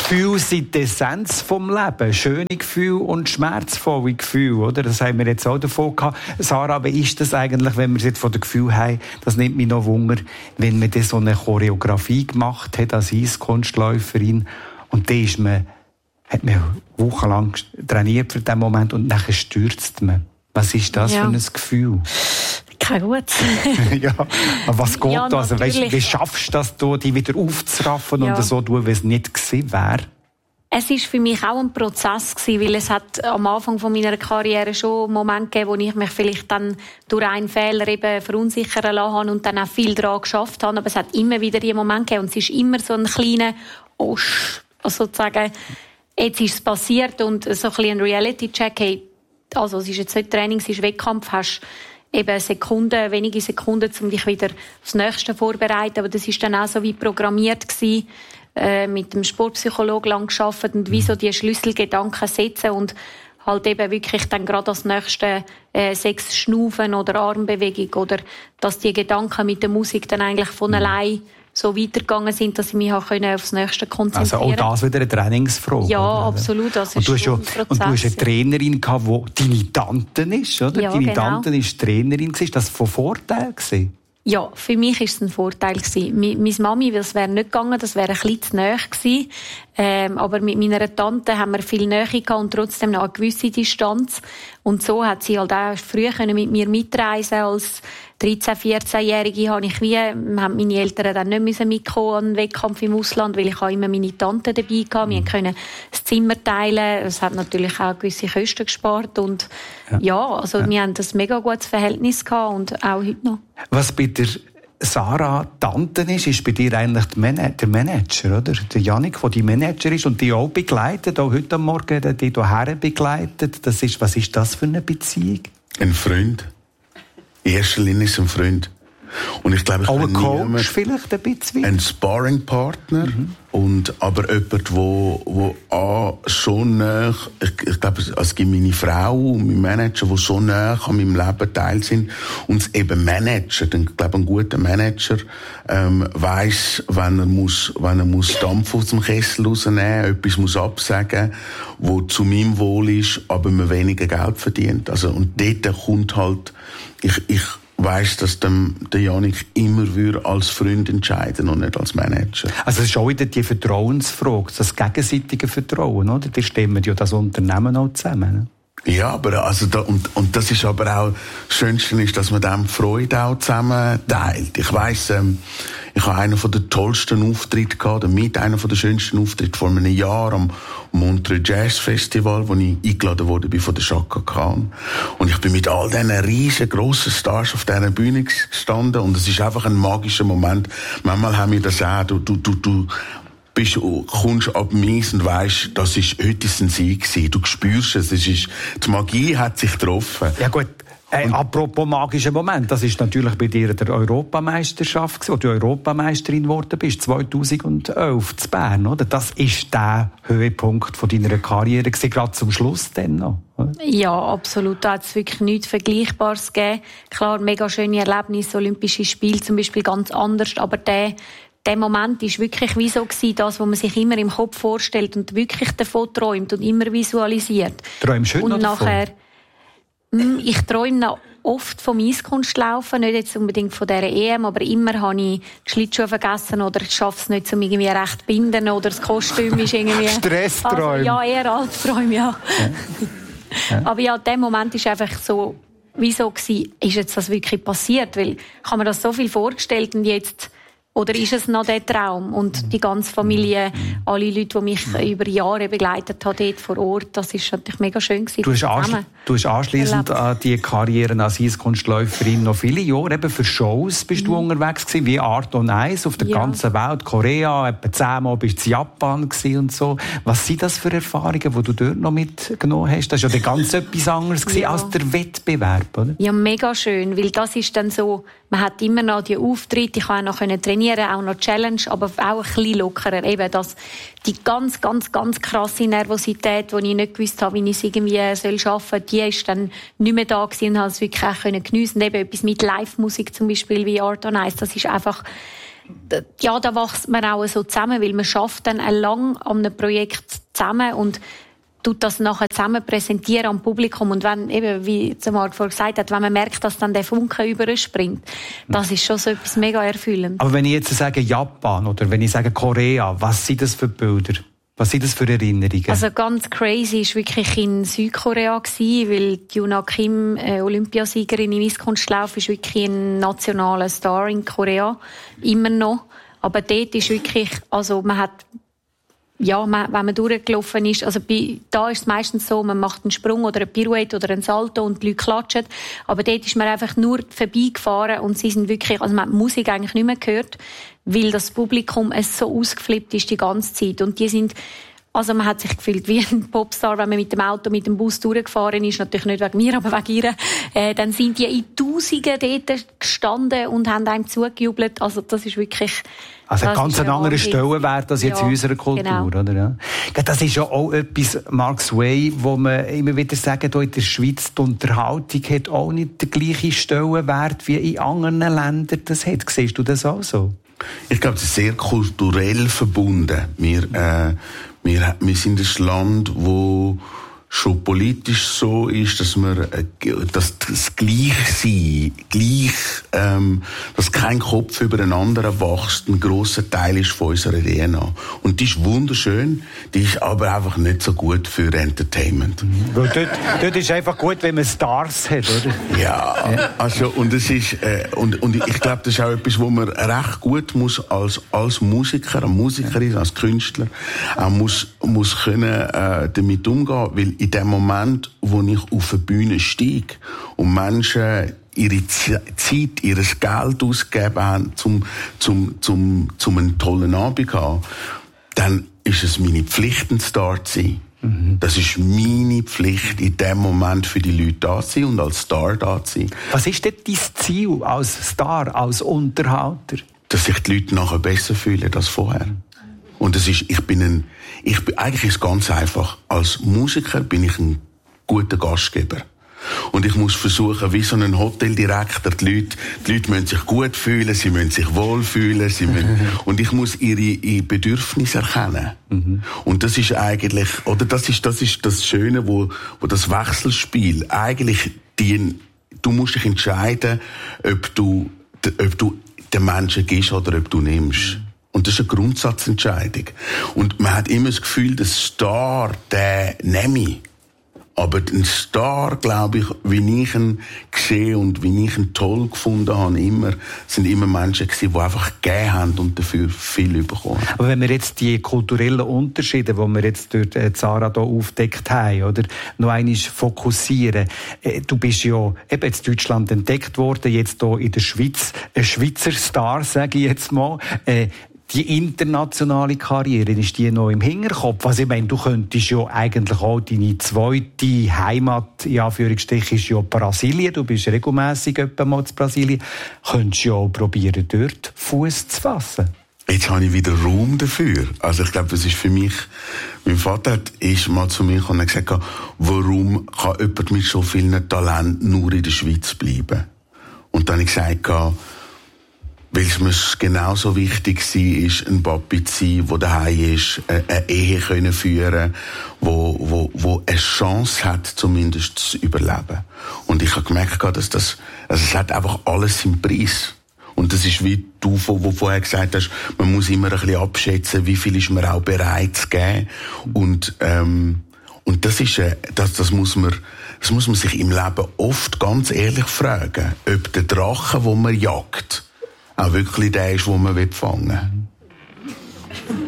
Gefühle sind die Essenz vom Leben. Schöne Gefühle und schmerzvolle Gefühle, oder? Das haben wir jetzt auch davon gehabt. Sarah, wie ist das eigentlich, wenn wir es jetzt von den Gefühlen haben? Das nimmt mich noch Wunder, wenn man so eine Choreografie gemacht hat als Eiskunstläuferin und dann ist man, hat man wochenlang trainiert für diesen Moment und dann stürzt man. Was ist das ja. für ein Gefühl? Kein Gutes. Ja, aber was geht ja, da? Also, weißt, wie schaffst du das, die wieder aufzuraffen ja. und so tun, wie es nicht gewesen wäre? Es war für mich auch ein Prozess gewesen, weil es hat am Anfang von meiner Karriere schon Momente gegeben, wo ich mich vielleicht dann durch einen Fehler eben verunsichern lassen habe und dann auch viel daran geschafft habe. Aber es hat immer wieder die Momente gegeben und es ist immer so ein kleiner Osch, also sozusagen, jetzt ist es passiert und so ein bisschen ein Reality-Check, hey, also es ist jetzt nicht Training, es ist Wettkampf, hast eben Sekunden, wenige Sekunden, um dich wieder aufs Nächste vorzubereiten. Aber das ist dann auch so wie programmiert gewesen, äh, mit dem Sportpsychologen lang gearbeitet und wie so die Schlüsselgedanken setzen und halt eben wirklich dann gerade als nächste äh, sechs Schnaufen oder Armbewegung oder dass die Gedanken mit der Musik dann eigentlich von allein so weitergegangen sind, dass ich mich auch aufs Nächste konzentrieren konnte. Also auch das wieder eine Trainingsfrage. Ja, oder? Absolut. Das und, ist du hast ja, ein Prozess, und du hast eine Trainerin gehabt, die deine Tante ist, oder? Ja, deine genau. Tante ist Trainerin. Ist das von Vorteil gewesen? Ja, für mich war es ein Vorteil gewesen. Meine Mami, das wäre nicht gegangen, das wäre ein bisschen zu nahe gewesen. Ähm, aber mit meiner Tante haben wir viel Nähe gehabt und trotzdem noch eine gewisse Distanz. Und so hat sie halt auch früh mit mir mitreisen. Als dreizehn-, vierzehnjährige habe ich wie, haben meine Eltern dann nicht müssen mitkommen an einen Wettkampf im Ausland, weil ich auch immer meine Tante dabei hatte. Wir können das Zimmer teilen. Es hat natürlich auch gewisse Kosten gespart. Und ja, ja also ja. wir haben ein mega gutes Verhältnis gehabt und auch heute noch. Was bei der Sarah Tante ist, ist bei dir eigentlich der Manager, oder? Der Jannik, der die Manager ist und die auch begleitet, auch heute Morgen, die hierher begleitet. Das ist, was ist das für eine Beziehung? Ein Freund. In erster Linie ist ein Freund. Und ich glaube, ich auch ein Coach vielleicht ein bisschen? Ein Sparringpartner. Mhm. Und aber jemand, wo, wo A, so nah, ich, ich glaube, es gibt meine Frau und mein Manager, die so nah an meinem Leben teil sind und es eben managen. Ich glaube, ein guter Manager ähm, weiss, wenn er muss, wenn er muss Dampf aus dem Kessel rausnehmen, etwas muss absagen, wo zu meinem Wohl ist, aber man weniger Geld verdient. Also, und dort kommt halt, ich, ich weiss, dass dem, der Jannik immer würde als Freund entscheiden und nicht als Manager. Also es ist auch wieder die Vertrauensfrage, das gegenseitige Vertrauen, oder? Die stimmen ja das Unternehmen auch zusammen. Ja, aber also da, und, und das ist aber auch, das Schönste ist, dass man dem die Freude auch zusammen teilt. Ich weiss, ähm, ich habe einen von den tollsten Auftritte gehabt, oder mit einer von den schönsten Auftritte vor einem Jahr am Montreux Jazz Festival, wo ich eingeladen wurde bin von der Chaka Khan. Und ich bin mit all diesen riesen, grossen Stars auf dieser Bühne gestanden und es ist einfach ein magischer Moment. Manchmal haben wir das auch, du, du, du, du bist, kommst ab Mies und weisst, das ist, heute ist ein Sieg gewesen. Du spürst es, es ist, die Magie hat sich getroffen. Ja gut. Äh, apropos magischer Moment, das ist natürlich bei dir der Europameisterschaft, wo du Europameisterin geworden bist, zweitausendelf zu Bern, oder? Das ist der Höhepunkt von deiner Karriere, gerade zum Schluss dann noch, oder? Ja, absolut. Da hat es wirklich nichts Vergleichbares gegeben. Klar, mega schöne Erlebnisse, Olympische Spiele zum Beispiel ganz anders, aber der Der Moment war wirklich wie so gewesen, das, was man sich immer im Kopf vorstellt und wirklich davon träumt und immer visualisiert. Träumst du heute und noch nachher, davon? Ich träume noch oft vom Eiskunstlaufen, nicht jetzt unbedingt von dieser E M, aber immer habe ich die Schlittschuhe vergessen oder ich schaffe es nicht, um irgendwie recht zu binden oder das Kostüm ist irgendwie... Stressträume. Also, ja, eher Albträume, ja. Ja. Ja. Aber ja, der Moment ist einfach so, wieso gewesen, ist jetzt das wirklich passiert? Weil ich habe mir das so viel vorgestellt und jetzt... Oder ist es noch der Traum? Und die ganze Familie, alle Leute, die mich über Jahre begleitet haben, dort vor Ort, das war natürlich mega schön gewesen. Du hast, anschli- du hast anschliessend an die Karriere als Eiskunstläuferin noch viele Jahre eben für Shows bist du mhm. unterwegs gewesen, wie Art und Eis auf der ja. ganzen Welt. Korea, etwa zehnmal bist du in Japan gewesen und so. Was sind das für Erfahrungen, die du dort noch mitgenommen hast? Das war ja ganz etwas anderes gewesen ja. als der Wettbewerb, oder? Ja, mega schön, weil das ist dann so, man hat immer noch die Auftritte, ich konnte auch noch trainieren, auch noch Challenge, aber auch ein bisschen lockerer. Eben das, die ganz, ganz, ganz krasse Nervosität, die ich nicht gewusst habe, wie ich es irgendwie soll schaffen soll, die ist dann nicht mehr da gewesen und habe es wirklich auch geniessen. Eben etwas mit Live-Musik zum Beispiel, wie Art on Ice, das ist einfach, ja, da wächst man auch so zusammen, weil man schafft dann lang an einem Projekt zusammen und tut das nachher zusammen präsentieren am Publikum. Und wenn, eben, wie Marc vorhin gesagt hat, wenn man merkt, dass dann der Funke überspringt, das ist schon so etwas mega erfüllend. Aber wenn ich jetzt sage Japan oder wenn ich sage Korea, was sind das für Bilder? Was sind das für Erinnerungen? Also ganz crazy war wirklich in Südkorea gewesen, weil Yuna Kim, äh, Olympiasiegerin im Eiskunstlauf, ist wirklich ein nationaler Star in Korea. Immer noch. Aber dort ist wirklich, also man hat ja, man, wenn man durchgelaufen ist, also bei, da ist es meistens so, man macht einen Sprung oder eine Pirouette oder einen Salto und die Leute klatschen. Aber dort ist man einfach nur vorbeigefahren und sie sind wirklich, also man hat die Musik eigentlich nicht mehr gehört, weil das Publikum es so ausgeflippt ist die ganze Zeit. Und die sind, also man hat sich gefühlt wie ein Popstar, wenn man mit dem Auto, mit dem Bus durchgefahren ist, natürlich nicht wegen mir, aber wegen ihr. Äh, dann sind die in Tausenden dort gestanden und haben einem zugejubelt. Also das ist wirklich... Also ein ganz ein anderer Stellenwert als jetzt ja, in unserer Kultur, genau. Oder? Ja. Das ist ja auch etwas, Mark Sway, wo man immer wieder sagen, hier in der Schweiz, die Unterhaltung hat auch nicht den gleichen Stellenwert wie in anderen Ländern das hat. Siehst du das auch so? Ich glaube, es ist sehr kulturell verbunden. Wir, äh, wir, wir sind ein Land, wo schon politisch so ist, dass man, äh, dass das Gleichsein, gleich, ähm, dass kein Kopf über den anderen wächst, ein grosser Teil ist von unserer D N A. Und die ist wunderschön, die ist aber einfach nicht so gut für Entertainment. Mhm. Weil dort, dort ist einfach gut, wenn man Stars hat, oder? Ja, ja. Also, und es ist, äh, und, und ich glaube, das ist auch etwas, wo man recht gut muss, als, als Musiker, als Musikerin, als Künstler, auch muss, muss können, äh, damit umgehen, weil in dem Moment, wo ich auf eine Bühne steige und Menschen ihre Zeit, ihr Geld ausgegeben haben, zum, zum, zum, zum einen tollen Abend zu haben, dann ist es meine Pflicht, ein Star zu sein. Mhm. Das ist meine Pflicht, in dem Moment für die Leute da zu sein und als Star da zu sein. Was ist denn dein Ziel als Star, als Unterhalter? Dass sich die Leute nachher besser fühlen als vorher. Und das ist, ich bin ein, ich bin, eigentlich ist es ganz einfach. Als Musiker bin ich ein guter Gastgeber. Und ich muss versuchen, wie so ein Hoteldirektor, die Leute, die Leute müssen sich gut fühlen, sie müssen sich wohlfühlen, sie müssen, und ich muss ihre, ihre Bedürfnisse erkennen. Mhm. Und das ist eigentlich, oder das ist, das ist das Schöne, wo, wo das Wechselspiel eigentlich die, du musst dich entscheiden, ob du, ob du den Menschen gibst oder ob du nimmst. Und das ist eine Grundsatzentscheidung. Und man hat immer das Gefühl, der Star, der nehme ich. Aber ein Star, glaube ich, wie ich ihn gesehen und wie ich ihn toll gefunden habe, immer, sind immer Menschen gewesen, die einfach gegeben haben und dafür viel bekommen. Aber wenn wir jetzt die kulturellen Unterschiede, die wir jetzt durch Zara hier aufgedeckt haben, oder, noch einmal fokussieren. Du bist ja eben in Deutschland entdeckt worden, jetzt hier in der Schweiz, ein Schweizer Star, sage ich jetzt mal. Die internationale Karriere, ist die noch im Hinterkopf? Also ich meine, du könntest ja eigentlich auch deine zweite Heimat, in Anführungsstrichen, ist ja Brasilien. Du bist regelmässig etwa mal in Brasilien. Könntest du ja auch probieren, dort Fuß zu fassen. Jetzt habe ich wieder Raum dafür. Also ich glaube, das ist für mich, mein Vater ist mal zu mir gekommen und hat gesagt, warum kann jemand mit so vielen Talenten nur in der Schweiz bleiben? Und dann habe ich gesagt, weil es mir genauso wichtig war, ist ein Papi zu sein, der daheim ist, eine Ehe können führen, wo, wo, wo eine Chance hat, zumindest zu überleben. Und ich habe gemerkt, dass das, also es hat einfach alles seinen Preis. Und das ist wie du, wo vorher gesagt hast, man muss immer ein bisschen abschätzen, wie viel ist man auch bereit zu geben. Und, ähm, und das ist, das, das muss man, das muss man sich im Leben oft ganz ehrlich fragen, ob der Drache, den man jagt, auch wirklich der ist, den man fangen will.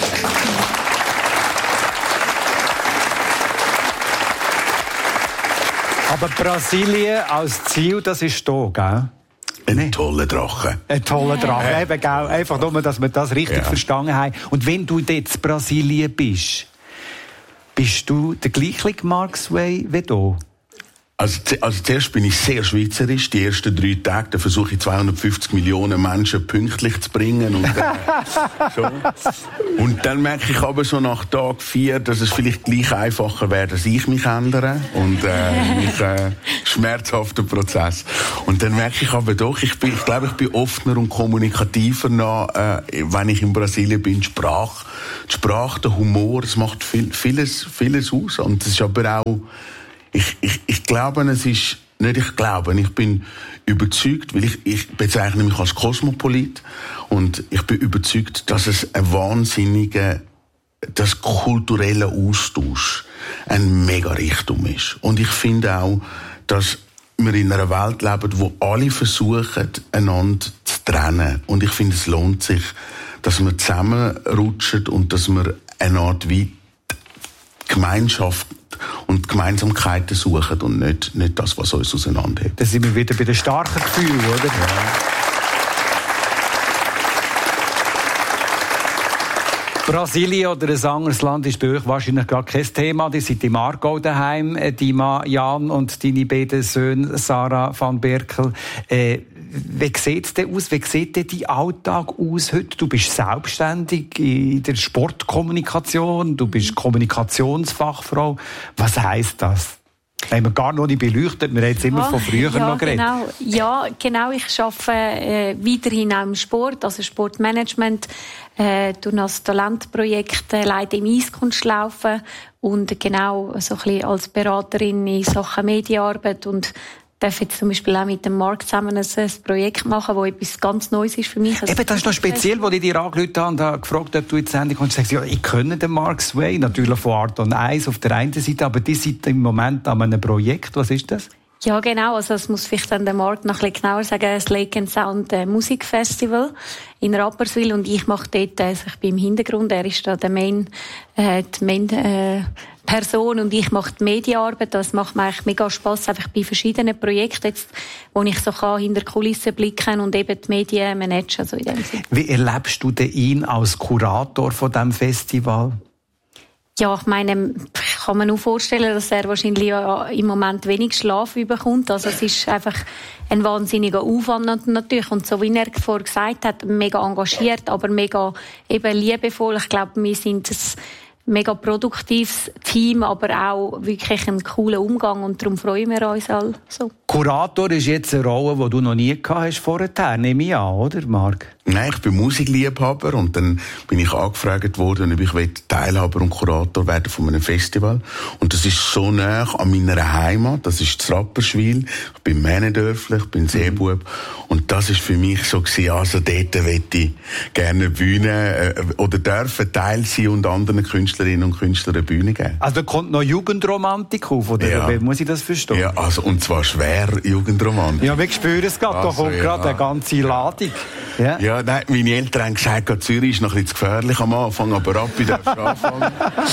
Aber Brasilien als Ziel, das ist da, gell? Ein nee. toller Drache. Ein toller Drache, äh. eben, gell? Einfach nur, dass wir das richtig ja. verstanden haben. Und wenn du jetzt in Brasilien bist, bist du der gleiche Mark Sway wie du? Also, also zuerst bin ich sehr schweizerisch. Die ersten drei Tage, da versuche ich zweihundertfünfzig Millionen Menschen pünktlich zu bringen. Und, äh, so. Und dann merke ich aber so nach Tag vier, dass es vielleicht gleich einfacher wäre, dass ich mich ändere. Und äh, mich, äh, schmerzhafter Prozess. Und dann merke ich aber doch, ich, bin, ich glaube, ich bin offener und kommunikativer noch, äh, wenn ich in Brasilien bin. Die Sprache, die Sprache, der Humor, das macht viel, vieles, vieles aus. Und es ist aber auch, Ich, ich, ich glaube, es ist, nicht ich glaube, ich bin überzeugt, weil ich, ich bezeichne mich als Kosmopolit und ich bin überzeugt, dass es ein wahnsinniger, das kulturelle Austausch ein mega Reichtum ist. Und ich finde auch, dass wir in einer Welt leben, wo alle versuchen, einander zu trennen. Und ich finde, es lohnt sich, dass wir zusammenrutschen und dass wir eine Art wie Gemeinschaft und Gemeinsamkeiten suchen und nicht, nicht das, was uns auseinanderhält. Da sind wir wieder bei den starken Gefühlen, oder? Ja. Brasilien oder ein anderes Land ist bei euch wahrscheinlich gar kein Thema. Die sind im Aargau daheim, die Mann Jan und deine beiden Söhne Sarah van Berkel. Äh, wie sieht es denn aus? Wie sieht denn dein Alltag aus heute? Du bist selbstständig in der Sportkommunikation, du bist Kommunikationsfachfrau. Was heisst das? Haben wir gar noch nicht beleuchtet, wir haben jetzt immer ja, von früher ja, noch geredet. Genau. Ja, genau, ich arbeite äh, weiterhin auch im Sport, also Sportmanagement, äh, durch das Talentprojekt äh, leite im Eiskunstlaufen und genau so ein bisschen als Beraterin in Sachen Medienarbeit und darf jetzt zum Beispiel auch mit dem Marc zusammen ein, ein Projekt machen, das etwas ganz Neues ist für mich. Also eben, das ist noch speziell, als ich dir angerufen habe und habe gefragt, ob du jetzt endlich kommst. Ich sagte, ja, ich kenne den Marc Sway, natürlich von Art und Eis auf der einen Seite, aber die sind im Moment an einem Projekt. Was ist das? Ja, genau. Also, es muss vielleicht dann der Marc noch ein bisschen genauer sagen. Das Lake and Sound äh, Musikfestival in Rapperswil. Und ich mache dort, also ich bin im Hintergrund, er ist da der Main, äh, die Main, äh, Person und ich mache die Medienarbeit. Das macht mir eigentlich mega Spass, einfach bei verschiedenen Projekten jetzt, wo ich so kann, hinter die Kulissen blicken und eben die Medien managen, also in dem Sinne. Wie erlebst du denn ihn als Kurator von diesem Festival? Ja, ich meine, ich kann mir nur vorstellen, dass er wahrscheinlich ja im Moment wenig Schlaf bekommt. Also es ist einfach ein wahnsinniger Aufwand natürlich. Und so wie er vorher gesagt hat, mega engagiert, aber mega eben liebevoll. Ich glaube, wir sind ein mega produktives Team, aber auch wirklich einen coolen Umgang und darum freuen wir uns alle so. Kurator ist jetzt eine Rolle, die du noch nie gehabt hast vorher, nehme ich an, oder Marc? Nein, ich bin Musikliebhaber und dann bin ich angefragt worden, ob ich Teilhaber und Kurator werden von einem Festival. Und das ist so nah an meiner Heimat, das ist das Rapperswil. Ich bin Männendörfler, ich bin Seebub. Und das ist für mich so gewesen, also dort möchte ich gerne Bühne äh, oder dürfen Teil sein und anderen Künstlerinnen und Künstlern eine Bühne geben. Also da kommt noch Jugendromantik auf, oder ja. Wie muss ich das verstehen? Ja, also und zwar schwer Jugendromantik. Ja, wir spüren es gerade, also, da kommt ja. gerade eine ganze Ladung. Ja. Ja, nein, meine Eltern haben gesagt, Zürich ist noch ein bisschen zu gefährlich am Anfang, aber ab, ich darf anfangen.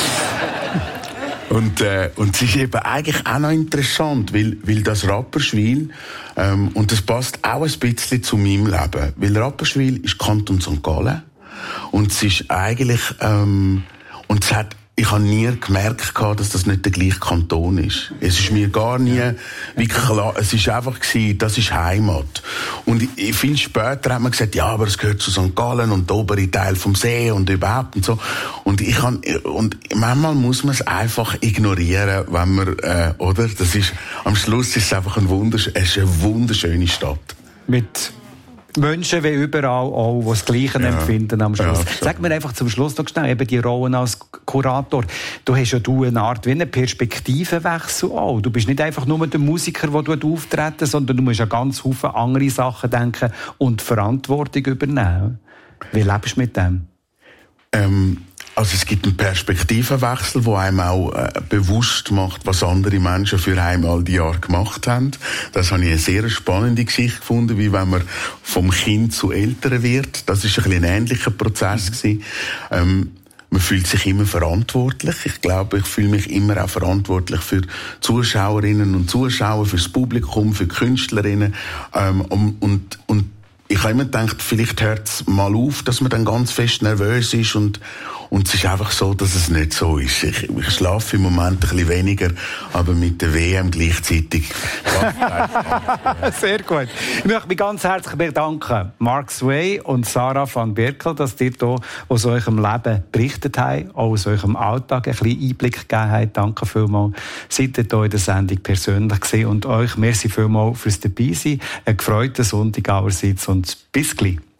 Und, äh, und es ist eben eigentlich auch noch interessant, weil, weil das Rapperswil, ähm, und das passt auch ein bisschen zu meinem Leben, weil Rapperswil ist Kanton Sankt Gallen und es ist eigentlich, ähm, und es hat, ich habe nie gemerkt, dass das nicht der gleiche Kanton ist. Es ist mir gar nie wie klar, es ist einfach gewesen, das ist Heimat. Und viel später hat man gesagt, ja, aber es gehört zu Sankt Gallen und der obere Teil vom See und überhaupt und so. Und ich kann, und manchmal muss man es einfach ignorieren, wenn man, äh, oder? Das ist, am Schluss ist es einfach ein wundersch- es ist eine wunderschöne Stadt. Mit Menschen wie überall auch, die das Gleiche ja. empfinden am Schluss. Ja, sag mir einfach zum Schluss noch schnell, eben die Rollen als Kurator. Du hast ja du eine Art wie einen Perspektivenwechsel auch. Du bist nicht einfach nur der Musiker, der du auftreten, sondern du musst an ganz viele andere Sachen denken und Verantwortung übernehmen. Wie lebst du mit dem? Ähm, also es gibt einen Perspektivenwechsel, der einem auch äh, bewusst macht, was andere Menschen für einen all die Jahre gemacht haben. Das habe ich eine sehr spannende Geschichte gefunden, wie wenn man vom Kind zu Eltern wird. Das ist ein bisschen ein ähnlicher Prozess gewesen. Ähm, man fühlt sich immer verantwortlich. Ich glaube, ich fühle mich immer auch verantwortlich für Zuschauerinnen und Zuschauer, fürs Publikum, für Künstlerinnen. Ähm, und, und, und ich habe immer gedacht, vielleicht hört es mal auf, dass man dann ganz fest nervös ist und, Und es ist einfach so, dass es nicht so ist. Ich, ich schlafe im Moment ein bisschen weniger, aber mit der W M gleichzeitig. Sehr gut. Ich möchte mich ganz herzlich bedanken, Mark Sway und Sarah van Berkel, dass ihr hier aus eurem Leben berichtet habt, auch aus eurem Alltag ein bisschen Einblick gegeben habt. Danke vielmals. Seid ihr hier in der Sendung persönlich gewesen und euch merci vielmals fürs Dabeisein. Einen gefreuten Sonntag allerseits und bis gleich.